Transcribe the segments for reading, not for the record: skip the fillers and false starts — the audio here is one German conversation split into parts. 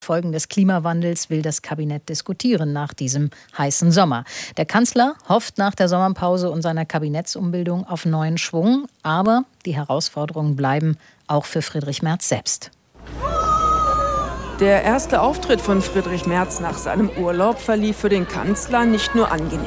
Folgen des Klimawandels will das Kabinett diskutieren nach diesem heißen Sommer. Der Kanzler hofft nach der Sommerpause und seiner Kabinettsumbildung auf neuen Schwung. Aber die Herausforderungen bleiben auch für Friedrich Merz selbst. Der erste Auftritt von Friedrich Merz nach seinem Urlaub verlief für den Kanzler nicht nur angenehm.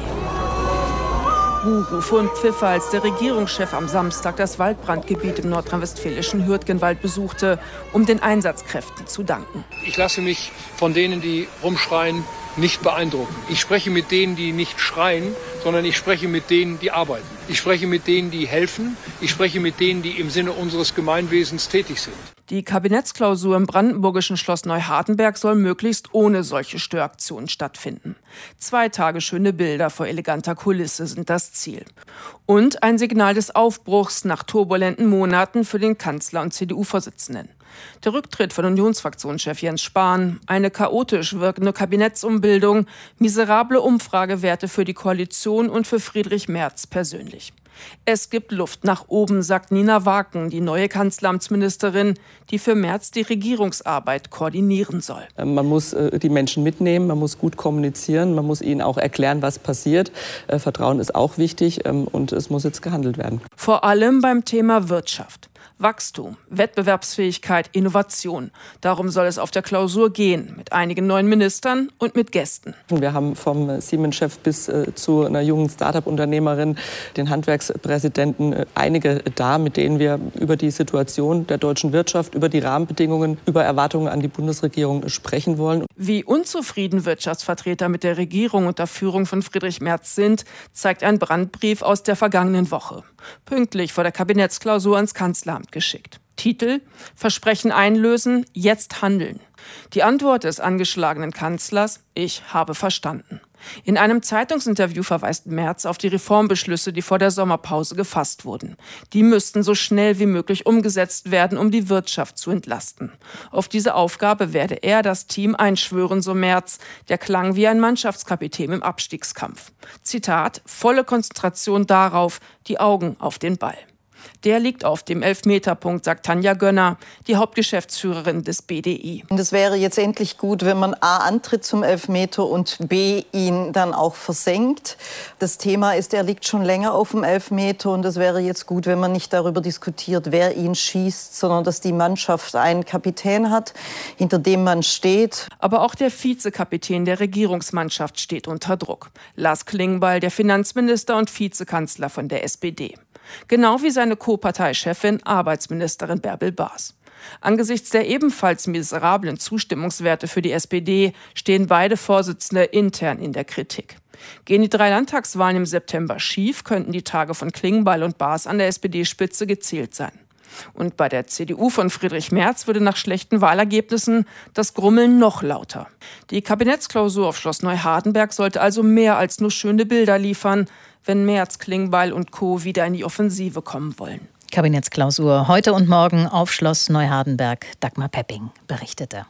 Buhrufe und Pfiffe, als der Regierungschef am Samstag das Waldbrandgebiet im nordrhein-westfälischen Hürtgenwald besuchte, um den Einsatzkräften zu danken. Ich lasse mich von denen, die rumschreien, nicht beeindrucken. Ich spreche mit denen, die nicht schreien, sondern ich spreche mit denen, die arbeiten. Ich spreche mit denen, die helfen. Ich spreche mit denen, die im Sinne unseres Gemeinwesens tätig sind. Die Kabinettsklausur im brandenburgischen Schloss Neuhardenberg soll möglichst ohne solche Störaktionen stattfinden. 2 Tage schöne Bilder vor eleganter Kulisse sind das Ziel. Und ein Signal des Aufbruchs nach turbulenten Monaten für den Kanzler und CDU-Vorsitzenden. Der Rücktritt von Unionsfraktionschef Jens Spahn, eine chaotisch wirkende Kabinettsumbildung, miserable Umfragewerte für die Koalition und für Friedrich Merz persönlich. Es gibt Luft nach oben, sagt Nina Waken, die neue Kanzleramtsministerin, die für Merz die Regierungsarbeit koordinieren soll. Man muss die Menschen mitnehmen, man muss gut kommunizieren, man muss ihnen auch erklären, was passiert. Vertrauen ist auch wichtig und es muss jetzt gehandelt werden. Vor allem beim Thema Wirtschaft. Wachstum, Wettbewerbsfähigkeit, Innovation. Darum soll es auf der Klausur gehen, mit einigen neuen Ministern und mit Gästen. Wir haben vom Siemens-Chef bis zu einer jungen Start-up-Unternehmerin, den Handwerkspräsidenten, einige da, mit denen wir über die Situation der deutschen Wirtschaft, über die Rahmenbedingungen, über Erwartungen an die Bundesregierung sprechen wollen. Wie unzufrieden Wirtschaftsvertreter mit der Regierung unter Führung von Friedrich Merz sind, zeigt ein Brandbrief aus der vergangenen Woche. Pünktlich vor der Kabinettsklausur ans Kanzleramt geschickt. Titel: Versprechen einlösen, jetzt handeln. Die Antwort des angeschlagenen Kanzlers: Ich habe verstanden. In einem Zeitungsinterview verweist Merz auf die Reformbeschlüsse, die vor der Sommerpause gefasst wurden. Die müssten so schnell wie möglich umgesetzt werden, um die Wirtschaft zu entlasten. Auf diese Aufgabe werde er das Team einschwören, so Merz. Der klang wie ein Mannschaftskapitän im Abstiegskampf. Zitat: Volle Konzentration darauf, die Augen auf den Ball. Der liegt auf dem Elfmeterpunkt, sagt Tanja Gönner, die Hauptgeschäftsführerin des BDI. Und es wäre jetzt endlich gut, wenn man A, antritt zum Elfmeter und B, ihn dann auch versenkt. Das Thema ist, er liegt schon länger auf dem Elfmeter und es wäre jetzt gut, wenn man nicht darüber diskutiert, wer ihn schießt, sondern dass die Mannschaft einen Kapitän hat, hinter dem man steht. Aber auch der Vizekapitän der Regierungsmannschaft steht unter Druck. Lars Klingbeil, der Finanzminister und Vizekanzler von der SPD. Genau wie seine Co-Parteichefin, Arbeitsministerin Bärbel Baas. Angesichts der ebenfalls miserablen Zustimmungswerte für die SPD stehen beide Vorsitzende intern in der Kritik. Gehen die 3 Landtagswahlen im September schief, könnten die Tage von Klingbeil und Baas an der SPD-Spitze gezählt sein. Und bei der CDU von Friedrich Merz würde nach schlechten Wahlergebnissen das Grummeln noch lauter. Die Kabinettsklausur auf Schloss Neuhardenberg sollte also mehr als nur schöne Bilder liefern, wenn Merz, Klingbeil und Co. wieder in die Offensive kommen wollen. Kabinettsklausur heute und morgen auf Schloss Neuhardenberg. Dagmar Pepping berichtete.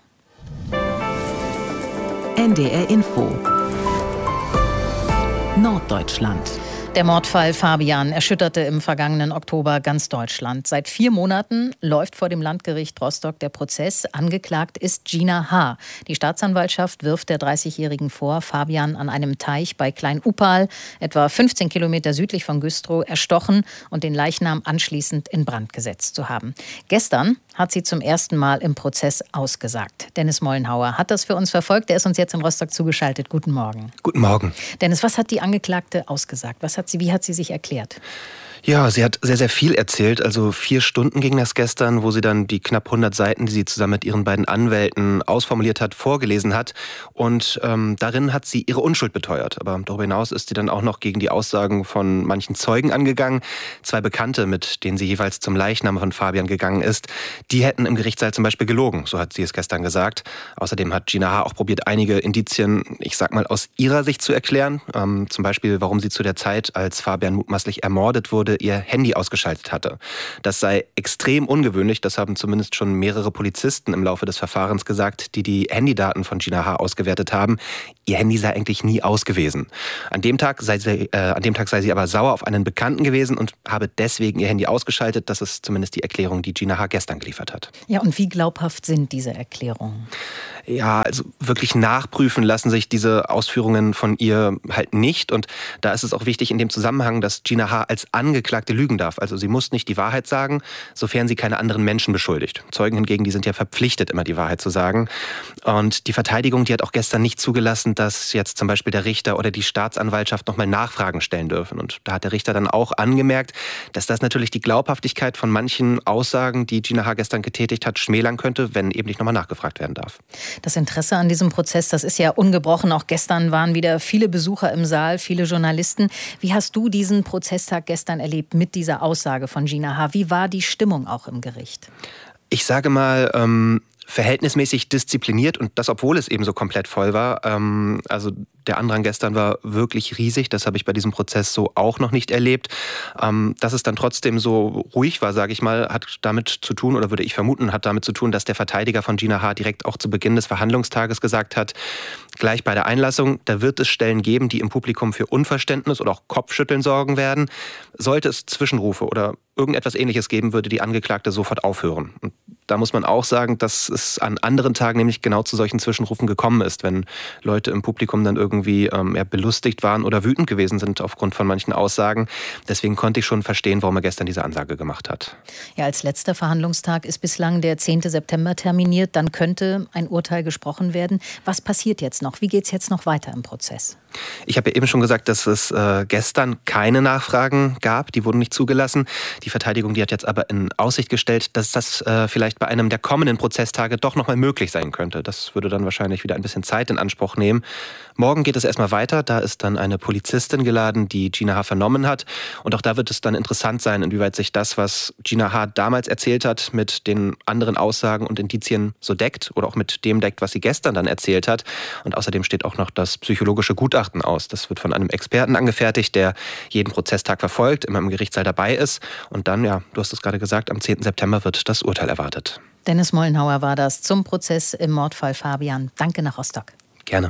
NDR Info Norddeutschland. Der Mordfall Fabian erschütterte im vergangenen Oktober ganz Deutschland. Seit 4 Monaten läuft vor dem Landgericht Rostock der Prozess. Angeklagt ist Gina H. Die Staatsanwaltschaft wirft der 30-Jährigen vor, Fabian an einem Teich bei Klein-Upal, etwa 15 Kilometer südlich von Güstrow, erstochen und den Leichnam anschließend in Brand gesetzt zu haben. Gestern hat sie zum ersten Mal im Prozess ausgesagt. Dennis Mollenhauer hat das für uns verfolgt. Er ist uns jetzt in Rostock zugeschaltet. Guten Morgen. Guten Morgen. Dennis, was hat die Angeklagte ausgesagt? Wie hat sie sich erklärt? Ja, sie hat sehr, sehr viel erzählt. Also 4 Stunden ging das gestern, wo sie dann die knapp 100 Seiten, die sie zusammen mit ihren beiden Anwälten ausformuliert hat, vorgelesen hat. Und darin hat sie ihre Unschuld beteuert. Aber darüber hinaus ist sie dann auch noch gegen die Aussagen von manchen Zeugen angegangen. 2 Bekannte, mit denen sie jeweils zum Leichnam von Fabian gegangen ist, die hätten im Gerichtssaal zum Beispiel gelogen. So hat sie es gestern gesagt. Außerdem hat Gina H. auch probiert, einige Indizien, ich sag mal, aus ihrer Sicht zu erklären. Zum Beispiel, warum sie zu der Zeit, als Fabian mutmaßlich ermordet wurde, Angeklagte ihr Handy ausgeschaltet hatte. Das sei extrem ungewöhnlich, das haben zumindest schon mehrere Polizisten im Laufe des Verfahrens gesagt, die Handydaten von Gina H. ausgewertet haben. Ihr Handy sei eigentlich nie aus gewesen. An dem Tag sei sie aber sauer auf einen Bekannten gewesen und habe deswegen ihr Handy ausgeschaltet. Das ist zumindest die Erklärung, die Gina H. gestern geliefert hat. Ja, und wie glaubhaft sind diese Erklärungen? Ja, also wirklich nachprüfen lassen sich diese Ausführungen von ihr halt nicht. Und da ist es auch wichtig in dem Zusammenhang, dass Gina H. als Angeklagte lügen darf. Also sie muss nicht die Wahrheit sagen, sofern sie keine anderen Menschen beschuldigt. Zeugen hingegen, die sind ja verpflichtet, immer die Wahrheit zu sagen. Und die Verteidigung, die hat auch gestern nicht zugelassen, dass jetzt zum Beispiel der Richter oder die Staatsanwaltschaft nochmal Nachfragen stellen dürfen. Und da hat der Richter dann auch angemerkt, dass das natürlich die Glaubhaftigkeit von manchen Aussagen, die Gina H. gestern getätigt hat, schmälern könnte, wenn eben nicht nochmal nachgefragt werden darf. Das Interesse an diesem Prozess, das ist ja ungebrochen. Auch gestern waren wieder viele Besucher im Saal, viele Journalisten. Wie hast du diesen Prozesstag gestern erlebt mit dieser Aussage von Gina H.? Wie war die Stimmung auch im Gericht? Ich sage mal, verhältnismäßig diszipliniert und das, obwohl es eben so komplett voll war. Also der Andrang gestern war wirklich riesig. Das habe ich bei diesem Prozess so auch noch nicht erlebt. Dass es dann trotzdem so ruhig war, sage ich mal, hat damit zu tun, oder würde ich vermuten, hat damit zu tun, dass der Verteidiger von Gina H. direkt auch zu Beginn des Verhandlungstages gesagt hat, gleich bei der Einlassung, da wird es Stellen geben, die im Publikum für Unverständnis oder auch Kopfschütteln sorgen werden. Sollte es Zwischenrufe oder irgendetwas Ähnliches geben, würde die Angeklagte sofort aufhören. Und da muss man auch sagen, dass es an anderen Tagen nämlich genau zu solchen Zwischenrufen gekommen ist, wenn Leute im Publikum dann irgendwie belustigt waren oder wütend gewesen sind aufgrund von manchen Aussagen. Deswegen konnte ich schon verstehen, warum er gestern diese Ansage gemacht hat. Ja, als letzter Verhandlungstag ist bislang der 10. September terminiert. Dann könnte ein Urteil gesprochen werden. Was passiert jetzt noch? Wie geht es jetzt noch weiter im Prozess? Ich habe ja eben schon gesagt, dass es gestern keine Nachfragen gab. Die wurden nicht zugelassen. Die Verteidigung, die hat jetzt aber in Aussicht gestellt, dass das vielleicht bei einem der kommenden Prozesstage doch noch mal möglich sein könnte. Das würde dann wahrscheinlich wieder ein bisschen Zeit in Anspruch nehmen. Morgen geht es erstmal weiter. Da ist dann eine Polizistin geladen, die Gina H. vernommen hat. Und auch da wird es dann interessant sein, inwieweit sich das, was Gina H. damals erzählt hat, mit den anderen Aussagen und Indizien so deckt oder auch mit dem deckt, was sie gestern dann erzählt hat. Und außerdem steht auch noch das psychologische Gutachten aus. Das wird von einem Experten angefertigt, der jeden Prozesstag verfolgt, immer im Gerichtssaal dabei ist. Und dann, ja, du hast es gerade gesagt, am 10. September wird das Urteil erwartet. Dennis Mollenhauer war das zum Prozess im Mordfall Fabian. Danke nach Rostock. Gerne.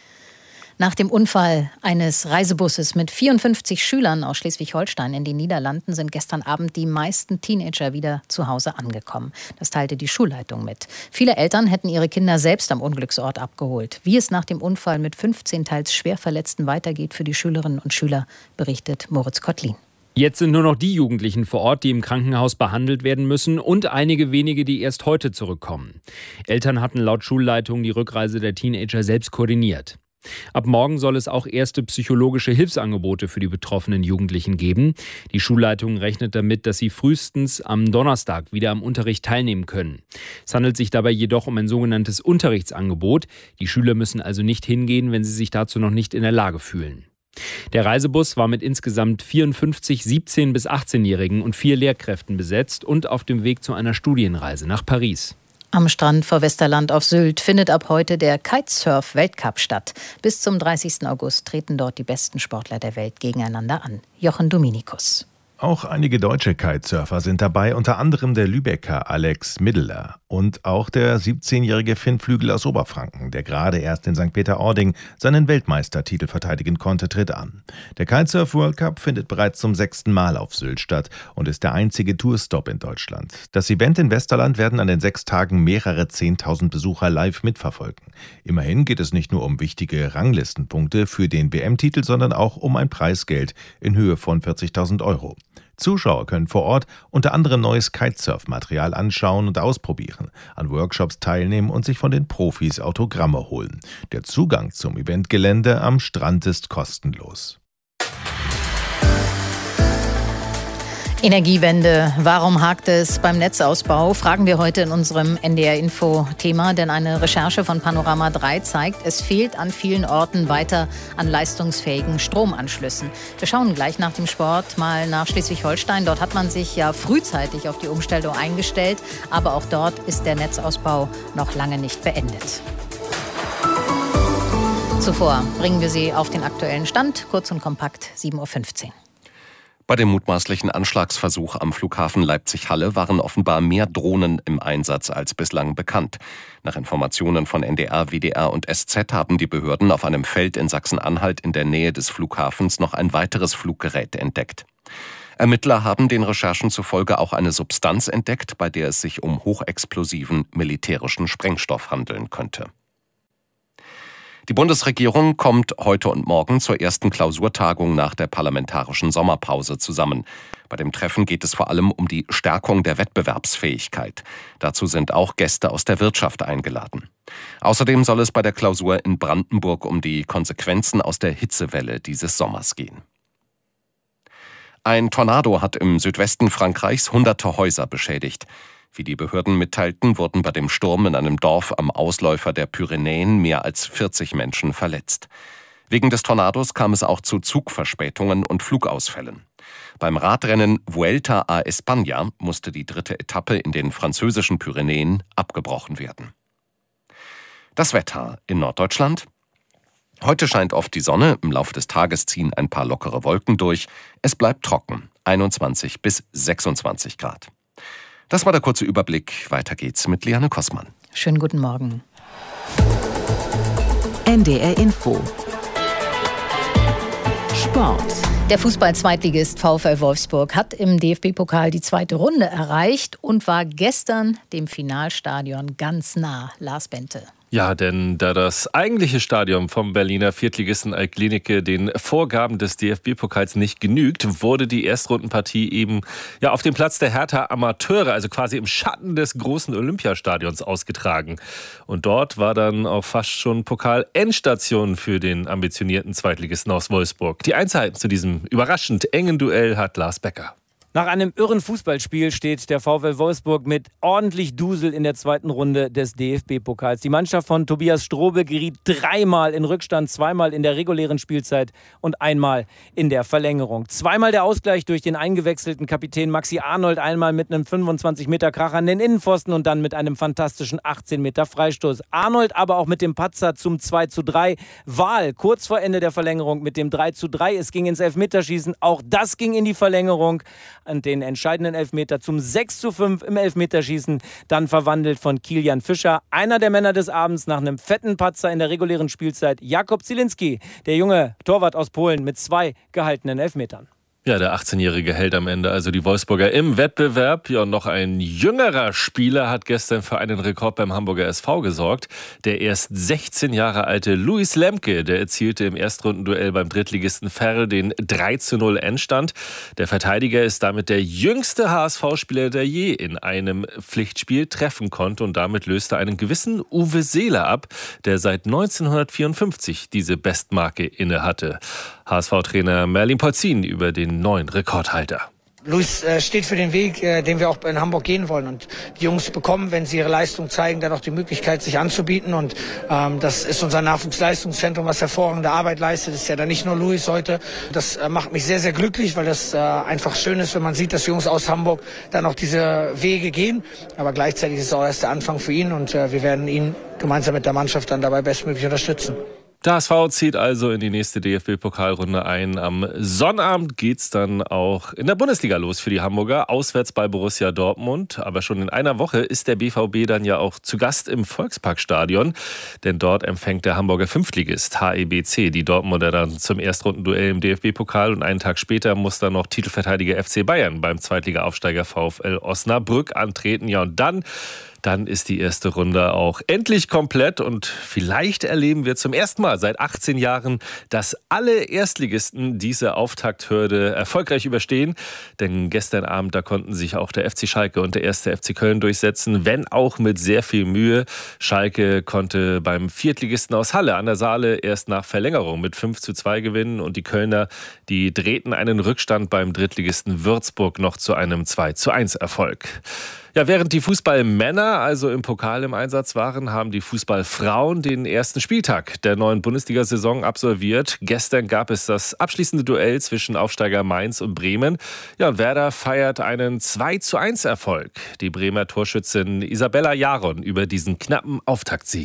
Nach dem Unfall eines Reisebusses mit 54 Schülern aus Schleswig-Holstein in den Niederlanden sind gestern Abend die meisten Teenager wieder zu Hause angekommen. Das teilte die Schulleitung mit. Viele Eltern hätten ihre Kinder selbst am Unglücksort abgeholt. Wie es nach dem Unfall mit 15 teils schwer Verletzten weitergeht für die Schülerinnen und Schüler, berichtet Moritz Kottlin. Jetzt sind nur noch die Jugendlichen vor Ort, die im Krankenhaus behandelt werden müssen und einige wenige, die erst heute zurückkommen. Eltern hatten laut Schulleitung die Rückreise der Teenager selbst koordiniert. Ab morgen soll es auch erste psychologische Hilfsangebote für die betroffenen Jugendlichen geben. Die Schulleitung rechnet damit, dass sie frühestens am Donnerstag wieder am Unterricht teilnehmen können. Es handelt sich dabei jedoch um ein sogenanntes Unterrichtsangebot. Die Schüler müssen also nicht hingehen, wenn sie sich dazu noch nicht in der Lage fühlen. Der Reisebus war mit insgesamt 54 17- bis 18-Jährigen und 4 Lehrkräften besetzt und auf dem Weg zu einer Studienreise nach Paris. Am Strand vor Westerland auf Sylt findet ab heute der Kitesurf-Weltcup statt. Bis zum 30. August treten dort die besten Sportler der Welt gegeneinander an. Jochen Dominikus. Auch einige deutsche Kitesurfer sind dabei, unter anderem der Lübecker Alex Middeler und auch der 17-jährige Finn Flügel aus Oberfranken, der gerade erst in St. Peter-Ording seinen Weltmeistertitel verteidigen konnte, tritt an. Der Kitesurf World Cup findet bereits zum 6. Mal auf Sylt statt und ist der einzige Tourstop in Deutschland. Das Event in Westerland werden an den 6 Tagen mehrere 10.000 Besucher live mitverfolgen. Immerhin geht es nicht nur um wichtige Ranglistenpunkte für den WM-Titel, sondern auch um ein Preisgeld in Höhe von 40.000 €. Zuschauer können vor Ort unter anderem neues Kitesurf-Material anschauen und ausprobieren, an Workshops teilnehmen und sich von den Profis Autogramme holen. Der Zugang zum Eventgelände am Strand ist kostenlos. Energiewende. Warum hakt es beim Netzausbau? Fragen wir heute in unserem NDR-Info-Thema. Denn eine Recherche von Panorama 3 zeigt, es fehlt an vielen Orten weiter an leistungsfähigen Stromanschlüssen. Wir schauen gleich nach dem Sport mal nach Schleswig-Holstein. Dort hat man sich ja frühzeitig auf die Umstellung eingestellt. Aber auch dort ist der Netzausbau noch lange nicht beendet. Zuvor bringen wir Sie auf den aktuellen Stand. Kurz und kompakt 7:15 Uhr. Bei dem mutmaßlichen Anschlagsversuch am Flughafen Leipzig-Halle waren offenbar mehr Drohnen im Einsatz als bislang bekannt. Nach Informationen von NDR, WDR und SZ haben die Behörden auf einem Feld in Sachsen-Anhalt in der Nähe des Flughafens noch ein weiteres Fluggerät entdeckt. Ermittler haben den Recherchen zufolge auch eine Substanz entdeckt, bei der es sich um hochexplosiven militärischen Sprengstoff handeln könnte. Die Bundesregierung kommt heute und morgen zur ersten Klausurtagung nach der parlamentarischen Sommerpause zusammen. Bei dem Treffen geht es vor allem um die Stärkung der Wettbewerbsfähigkeit. Dazu sind auch Gäste aus der Wirtschaft eingeladen. Außerdem soll es bei der Klausur in Brandenburg um die Konsequenzen aus der Hitzewelle dieses Sommers gehen. Ein Tornado hat im Südwesten Frankreichs hunderte Häuser beschädigt. Wie die Behörden mitteilten, wurden bei dem Sturm in einem Dorf am Ausläufer der Pyrenäen mehr als 40 Menschen verletzt. Wegen des Tornados kam es auch zu Zugverspätungen und Flugausfällen. Beim Radrennen Vuelta a España musste die 3. Etappe in den französischen Pyrenäen abgebrochen werden. Das Wetter in Norddeutschland. Heute scheint oft die Sonne, im Laufe des Tages ziehen ein paar lockere Wolken durch. Es bleibt trocken, 21 bis 26 Grad. Das war der kurze Überblick. Weiter geht's mit Liane Kossmann. Schönen guten Morgen. NDR Info. Sport. Der Fußball-Zweitligist VfL Wolfsburg hat im DFB-Pokal die 2. Runde erreicht und war gestern dem Finalstadion ganz nah. Lars Bente. Ja, denn da das eigentliche Stadion vom Berliner Viertligisten Altklinike den Vorgaben des DFB-Pokals nicht genügt, wurde die Erstrundenpartie eben auf dem Platz der Hertha Amateure, also quasi im Schatten des großen Olympiastadions ausgetragen. Und dort war dann auch fast schon Pokal-Endstation für den ambitionierten Zweitligisten aus Wolfsburg. Die Einzelheiten zu diesem überraschend engen Duell hat Lars Becker. Nach einem irren Fußballspiel steht der VfL Wolfsburg mit ordentlich Dusel in der 2. Runde des DFB-Pokals. Die Mannschaft von Tobias Strobel geriet 3-mal in Rückstand, 2-mal in der regulären Spielzeit und 1-mal in der Verlängerung. 2-mal der Ausgleich durch den eingewechselten Kapitän Maxi Arnold, einmal mit einem 25-Meter-Kracher an den Innenpfosten und dann mit einem fantastischen 18-Meter-Freistoß. Arnold aber auch mit dem Patzer zum 2:3. Wahl kurz vor Ende der Verlängerung mit dem 3:3. Es ging ins Elfmeterschießen, auch das ging in die Verlängerung. An den entscheidenden Elfmeter zum 6:5 im Elfmeterschießen, dann verwandelt von Kilian Fischer. Einer der Männer des Abends nach einem fetten Patzer in der regulären Spielzeit, Jakub Zielinski, der junge Torwart aus Polen mit 2 gehaltenen Elfmetern. Ja, der 18-jährige Held am Ende, also die Wolfsburger im Wettbewerb. Ja, und noch ein jüngerer Spieler hat gestern für einen Rekord beim Hamburger SV gesorgt. Der erst 16 Jahre alte Luis Lemke, der erzielte im Erstrundenduell beim Drittligisten Verl den 3:0 Endstand. Der Verteidiger ist damit der jüngste HSV-Spieler, der je in einem Pflichtspiel treffen konnte. Und damit löste einen gewissen Uwe Seeler ab, der seit 1954 diese Bestmarke inne hatte. HSV-Trainer Merlin Polzin über den neuen Rekordhalter. Luis steht für den Weg, den wir auch in Hamburg gehen wollen. Und die Jungs bekommen, wenn sie ihre Leistung zeigen, dann auch die Möglichkeit, sich anzubieten. Und das ist unser Nachwuchsleistungszentrum, was hervorragende Arbeit leistet. Das ist ja dann nicht nur Luis heute. Das macht mich sehr, sehr glücklich, weil das einfach schön ist, wenn man sieht, dass Jungs aus Hamburg dann auch diese Wege gehen. Aber gleichzeitig ist es auch erst der Anfang für ihn. Und wir werden ihn gemeinsam mit der Mannschaft dann dabei bestmöglich unterstützen. Der HSV zieht also in die nächste DFB-Pokalrunde ein. Am Sonnabend geht's dann auch in der Bundesliga los für die Hamburger, auswärts bei Borussia Dortmund. Aber schon in einer Woche ist der BVB dann ja auch zu Gast im Volksparkstadion. Denn dort empfängt der Hamburger Fünftligist HEBC die Dortmunder dann zum Erstrundenduell im DFB-Pokal. Und einen Tag später muss dann noch Titelverteidiger FC Bayern beim Zweitliga-Aufsteiger VfL Osnabrück antreten. Ja, und dann ist die erste Runde auch endlich komplett und vielleicht erleben wir zum ersten Mal seit 18 Jahren, dass alle Erstligisten diese Auftakthürde erfolgreich überstehen. Denn gestern Abend, da konnten sich auch der FC Schalke und der 1. FC Köln durchsetzen, wenn auch mit sehr viel Mühe. Schalke konnte beim Viertligisten aus Halle an der Saale erst nach Verlängerung mit 5:2 gewinnen und die Kölner, die drehten einen Rückstand beim Drittligisten Würzburg noch zu einem 2:1 Erfolg. Ja, während die Fußballmänner also im Pokal im Einsatz waren, haben die Fußballfrauen den ersten Spieltag der neuen Bundesliga-Saison absolviert. Gestern gab es das abschließende Duell zwischen Aufsteiger Mainz und Bremen. Ja, und Werder feiert einen 2:1 Erfolg. Die Bremer Torschützin Isabella Jaron über diesen knappen Auftaktsieg.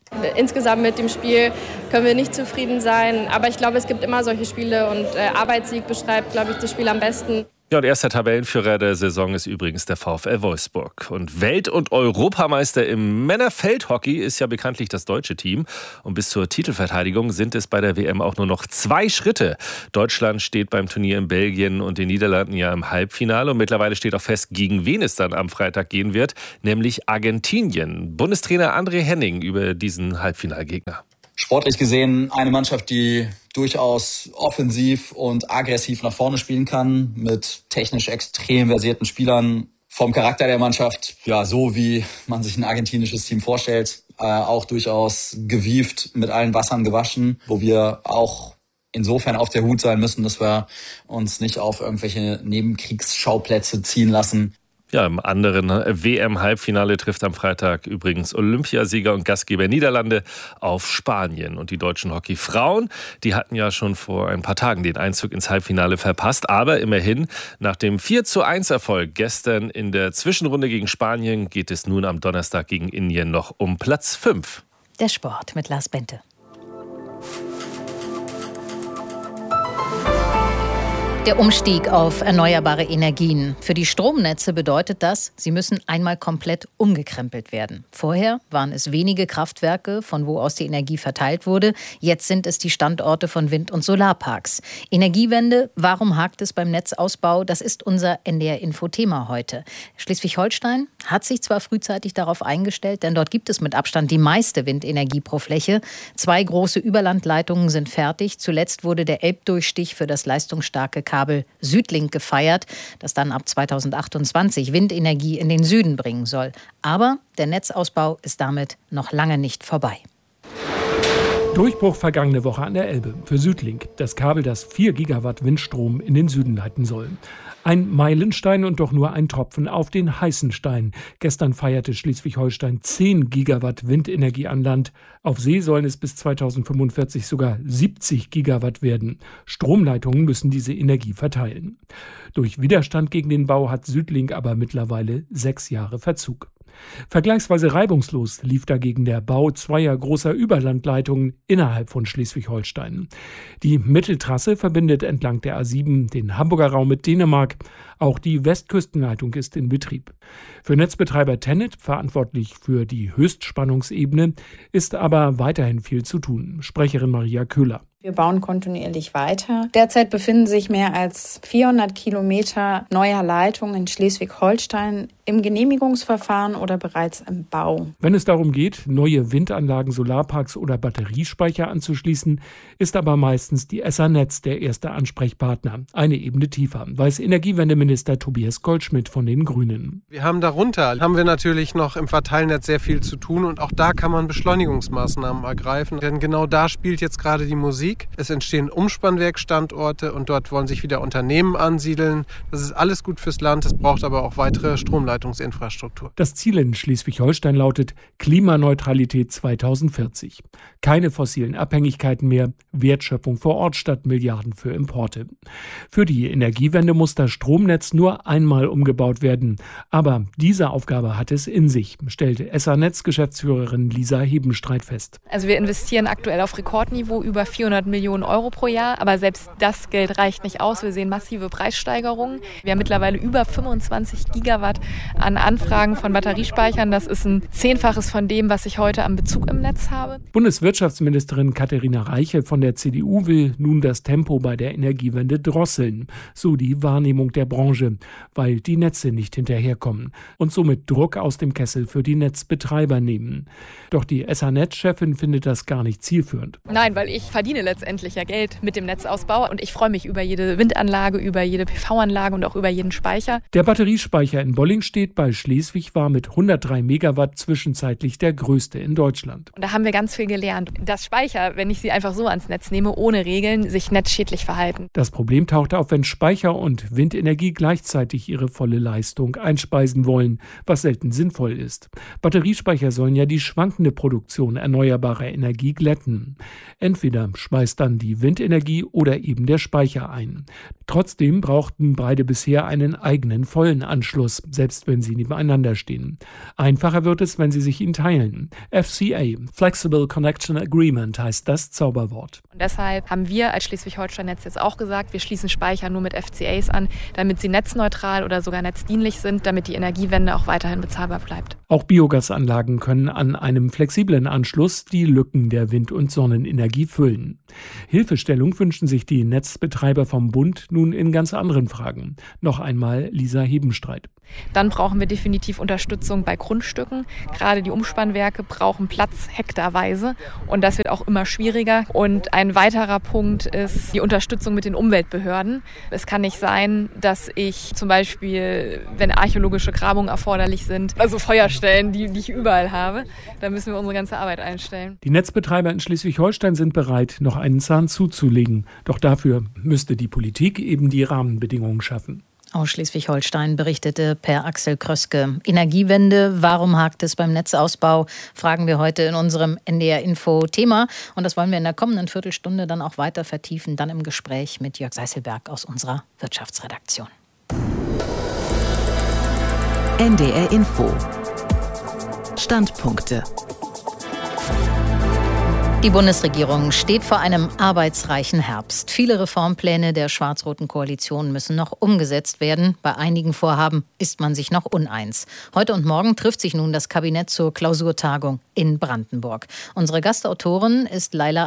Insgesamt mit dem Spiel können wir nicht zufrieden sein. Aber ich glaube, es gibt immer solche Spiele und Arbeitssieg beschreibt, glaube ich, das Spiel am besten. Ja, und erster Tabellenführer der Saison ist übrigens der VfL Wolfsburg. Und Welt- und Europameister im Männerfeldhockey ist ja bekanntlich das deutsche Team. Und bis zur Titelverteidigung sind es bei der WM auch nur noch 2 Schritte. Deutschland steht beim Turnier in Belgien und den Niederlanden ja im Halbfinale. Und mittlerweile steht auch fest, gegen wen es dann am Freitag gehen wird, nämlich Argentinien. Bundestrainer André Henning über diesen Halbfinalgegner. Sportlich gesehen eine Mannschaft, die durchaus offensiv und aggressiv nach vorne spielen kann, mit technisch extrem versierten Spielern. Vom Charakter der Mannschaft, ja, so wie man sich ein argentinisches Team vorstellt, auch durchaus gewieft, mit allen Wassern gewaschen, wo wir auch insofern auf der Hut sein müssen, dass wir uns nicht auf irgendwelche Nebenkriegsschauplätze ziehen lassen. Ja, im anderen WM-Halbfinale trifft am Freitag übrigens Olympiasieger und Gastgeber Niederlande auf Spanien. Und die deutschen Hockeyfrauen, die hatten ja schon vor ein paar Tagen den Einzug ins Halbfinale verpasst. Aber immerhin, nach dem 4:1-Erfolg gestern in der Zwischenrunde gegen Spanien geht es nun am Donnerstag gegen Indien noch um Platz 5. Der Sport mit Lars Bente. Der Umstieg auf erneuerbare Energien. Für die Stromnetze bedeutet das, sie müssen einmal komplett umgekrempelt werden. Vorher waren es wenige Kraftwerke, von wo aus die Energie verteilt wurde. Jetzt sind es die Standorte von Wind- und Solarparks. Energiewende, warum hakt es beim Netzausbau? Das ist unser NDR-Info-Thema heute. Schleswig-Holstein hat sich zwar frühzeitig darauf eingestellt, denn dort gibt es mit Abstand die meiste Windenergie pro Fläche. 2 große Überlandleitungen sind fertig. Zuletzt wurde der Elbdurchstich für das leistungsstarke Kabel Südlink gefeiert, das dann ab 2028 Windenergie in den Süden bringen soll. Aber der Netzausbau ist damit noch lange nicht vorbei. Durchbruch vergangene Woche an der Elbe für Südlink, das Kabel, das 4 Gigawatt Windstrom in den Süden leiten soll. Ein Meilenstein und doch nur ein Tropfen auf den heißen Stein. Gestern feierte Schleswig-Holstein 10 Gigawatt Windenergie an Land. Auf See sollen es bis 2045 sogar 70 Gigawatt werden. Stromleitungen müssen diese Energie verteilen. Durch Widerstand gegen den Bau hat Südlink aber mittlerweile 6 Jahre Verzug. Vergleichsweise reibungslos lief dagegen der Bau 2 großer Überlandleitungen innerhalb von Schleswig-Holstein. Die Mitteltrasse verbindet entlang der A7 den Hamburger Raum mit Dänemark. Auch die Westküstenleitung ist in Betrieb. Für Netzbetreiber TenneT, verantwortlich für die Höchstspannungsebene, ist aber weiterhin viel zu tun. Sprecherin Maria Köhler. Wir bauen kontinuierlich weiter. Derzeit befinden sich mehr als 400 Kilometer neuer Leitungen in Schleswig-Holstein im Genehmigungsverfahren oder bereits im Bau. Wenn es darum geht, neue Windanlagen, Solarparks oder Batteriespeicher anzuschließen, ist aber meistens die SANetz der erste Ansprechpartner. Eine Ebene tiefer, weiß Energiewendeminister Tobias Goldschmidt von den Grünen. Wir haben darunter natürlich noch im Verteilnetz sehr viel zu tun und auch da kann man Beschleunigungsmaßnahmen ergreifen. Denn genau da spielt jetzt gerade die Musik. Es entstehen Umspannwerkstandorte und dort wollen sich wieder Unternehmen ansiedeln. Das ist alles gut fürs Land, es braucht aber auch weitere Stromleitungsinfrastruktur. Das Ziel in Schleswig-Holstein lautet Klimaneutralität 2040. Keine fossilen Abhängigkeiten mehr, Wertschöpfung vor Ort statt Milliarden für Importe. Für die Energiewende muss das Stromnetz nur einmal umgebaut werden. Aber diese Aufgabe hat es in sich, stellte SANetz-Geschäftsführerin Lisa Hebenstreit fest. Also wir investieren aktuell auf Rekordniveau über 400 Millionen Euro pro Jahr, aber selbst das Geld reicht nicht aus. Wir sehen massive Preissteigerungen. Wir haben mittlerweile über 25 Gigawatt an Anfragen von Batteriespeichern. Das ist ein 10-faches von dem, was ich heute am Bezug im Netz habe. Bundeswirtschaftsministerin Katharina Reiche von der CDU will nun das Tempo bei der Energiewende drosseln. So die Wahrnehmung der Branche, weil die Netze nicht hinterherkommen und somit Druck aus dem Kessel für die Netzbetreiber nehmen. Doch die SANetz-Chefin findet das gar nicht zielführend. Nein, weil ich verdiene letztendlich ja Geld mit dem Netzausbau und ich freue mich über jede Windanlage, über jede PV-Anlage und auch über jeden Speicher. Der Batteriespeicher in Bollingstedt bei Schleswig war mit 103 Megawatt zwischenzeitlich der größte in Deutschland. Und da haben wir ganz viel gelernt, dass Speicher, wenn ich sie einfach so ans Netz nehme, ohne Regeln, sich netzschädlich verhalten. Das Problem taucht auf, wenn Speicher und Windenergie gleichzeitig ihre volle Leistung einspeisen wollen, was selten sinnvoll ist. Batteriespeicher sollen ja die schwankende Produktion erneuerbarer Energie glätten. Entweder speichern speist dann die Windenergie oder eben der Speicher ein. Trotzdem brauchten beide bisher einen eigenen vollen Anschluss, selbst wenn sie nebeneinander stehen. Einfacher wird es, wenn sie sich ihn teilen. FCA, Flexible Connection Agreement, heißt das Zauberwort. Und deshalb haben wir als Schleswig-Holstein-Netz jetzt auch gesagt, wir schließen Speicher nur mit FCAs an, damit sie netzneutral oder sogar netzdienlich sind, damit die Energiewende auch weiterhin bezahlbar bleibt. Auch Biogasanlagen können an einem flexiblen Anschluss die Lücken der Wind- und Sonnenenergie füllen. Hilfestellung wünschen sich die Netzbetreiber vom Bund nun in ganz anderen Fragen. Noch einmal Lisa Hebenstreit. Dann brauchen wir definitiv Unterstützung bei Grundstücken. Gerade die Umspannwerke brauchen Platz hektarweise und das wird auch immer schwieriger. Und ein weiterer Punkt ist die Unterstützung mit den Umweltbehörden. Es kann nicht sein, dass ich zum Beispiel, wenn archäologische Grabungen erforderlich sind, also Feuerstellen, die ich überall habe, da müssen wir unsere ganze Arbeit einstellen. Die Netzbetreiber in Schleswig-Holstein sind bereit, noch einen Zahn zuzulegen. Doch dafür müsste die Politik eben die Rahmenbedingungen schaffen. Aus Schleswig-Holstein berichtete Per Axel Kröske. Energiewende, warum hakt es beim Netzausbau, fragen wir heute in unserem NDR-Info-Thema. Und das wollen wir in der kommenden Viertelstunde dann auch weiter vertiefen, dann im Gespräch mit Jörg Seißelberg aus unserer Wirtschaftsredaktion. NDR-Info. Standpunkte. Die Bundesregierung steht vor einem arbeitsreichen Herbst. Viele Reformpläne der schwarz-roten Koalition müssen noch umgesetzt werden. Bei einigen Vorhaben ist man sich noch uneins. Heute und morgen trifft sich nun das Kabinett zur Klausurtagung in Brandenburg. Unsere Gastautorin ist Laila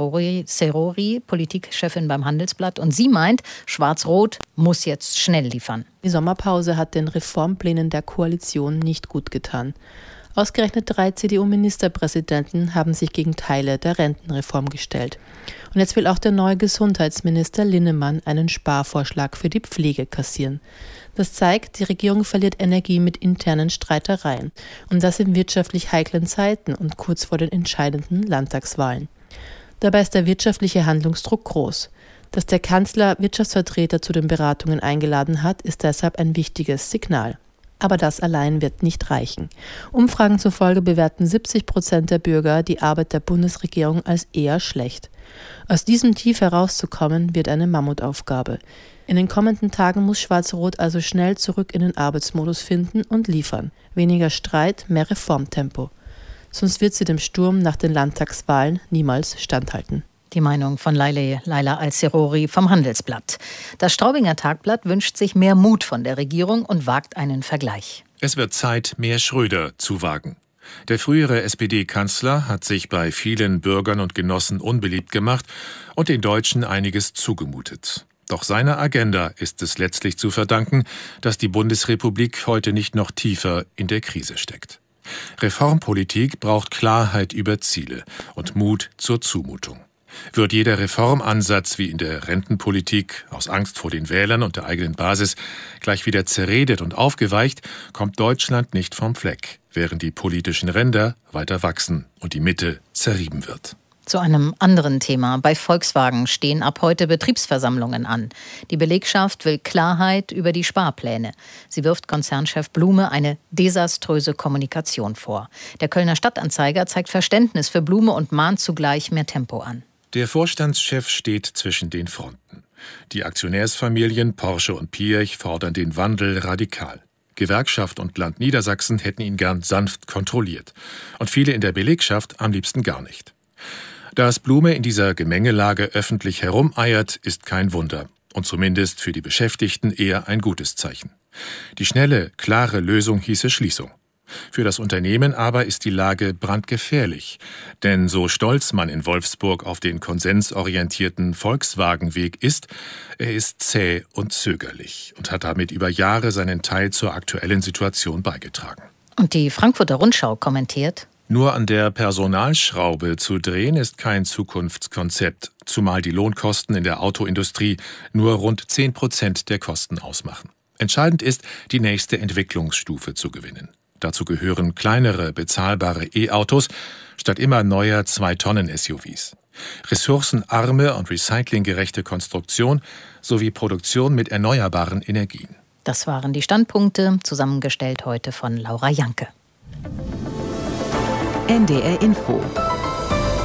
Al-Serori, Politikchefin beim Handelsblatt. Und sie meint, Schwarz-Rot muss jetzt schnell liefern. Die Sommerpause hat den Reformplänen der Koalition nicht gut getan. Ausgerechnet 3 CDU-Ministerpräsidenten haben sich gegen Teile der Rentenreform gestellt. Und jetzt will auch der neue Gesundheitsminister Linnemann einen Sparvorschlag für die Pflege kassieren. Das zeigt, die Regierung verliert Energie mit internen Streitereien. Und das in wirtschaftlich heiklen Zeiten und kurz vor den entscheidenden Landtagswahlen. Dabei ist der wirtschaftliche Handlungsdruck groß. Dass der Kanzler Wirtschaftsvertreter zu den Beratungen eingeladen hat, ist deshalb ein wichtiges Signal. Aber das allein wird nicht reichen. Umfragen zufolge bewerten 70% der Bürger die Arbeit der Bundesregierung als eher schlecht. Aus diesem Tief herauszukommen, wird eine Mammutaufgabe. In den kommenden Tagen muss Schwarz-Rot also schnell zurück in den Arbeitsmodus finden und liefern. Weniger Streit, mehr Reformtempo. Sonst wird sie dem Sturm nach den Landtagswahlen niemals standhalten. Die Meinung von Laila Al-Serori vom Handelsblatt. Das Straubinger Tagblatt wünscht sich mehr Mut von der Regierung und wagt einen Vergleich. Es wird Zeit, mehr Schröder zu wagen. Der frühere SPD-Kanzler hat sich bei vielen Bürgern und Genossen unbeliebt gemacht und den Deutschen einiges zugemutet. Doch seiner Agenda ist es letztlich zu verdanken, dass die Bundesrepublik heute nicht noch tiefer in der Krise steckt. Reformpolitik braucht Klarheit über Ziele und Mut zur Zumutung. Wird jeder Reformansatz wie in der Rentenpolitik aus Angst vor den Wählern und der eigenen Basis gleich wieder zerredet und aufgeweicht, kommt Deutschland nicht vom Fleck, während die politischen Ränder weiter wachsen und die Mitte zerrieben wird. Zu einem anderen Thema. Bei Volkswagen stehen ab heute Betriebsversammlungen an. Die Belegschaft will Klarheit über die Sparpläne. Sie wirft Konzernchef Blume eine desaströse Kommunikation vor. Der Kölner Stadtanzeiger zeigt Verständnis für Blume und mahnt zugleich mehr Tempo an. Der Vorstandschef steht zwischen den Fronten. Die Aktionärsfamilien Porsche und Piech fordern den Wandel radikal. Gewerkschaft und Land Niedersachsen hätten ihn gern sanft kontrolliert. Und viele in der Belegschaft am liebsten gar nicht. Dass Blume in dieser Gemengelage öffentlich herumeiert, ist kein Wunder. Und zumindest für die Beschäftigten eher ein gutes Zeichen. Die schnelle, klare Lösung hieße Schließung. Für das Unternehmen aber ist die Lage brandgefährlich. Denn so stolz man in Wolfsburg auf den konsensorientierten Volkswagen-Weg ist, er ist zäh und zögerlich und hat damit über Jahre seinen Teil zur aktuellen Situation beigetragen. Und die Frankfurter Rundschau kommentiert: Nur an der Personalschraube zu drehen ist kein Zukunftskonzept, zumal die Lohnkosten in der Autoindustrie nur rund 10% der Kosten ausmachen. Entscheidend ist, die nächste Entwicklungsstufe zu gewinnen. Dazu gehören kleinere, bezahlbare E-Autos statt immer neuer 2-Tonnen-SUVs. Ressourcenarme und recyclinggerechte Konstruktion sowie Produktion mit erneuerbaren Energien. Das waren die Standpunkte, zusammengestellt heute von Laura Janke. NDR Info.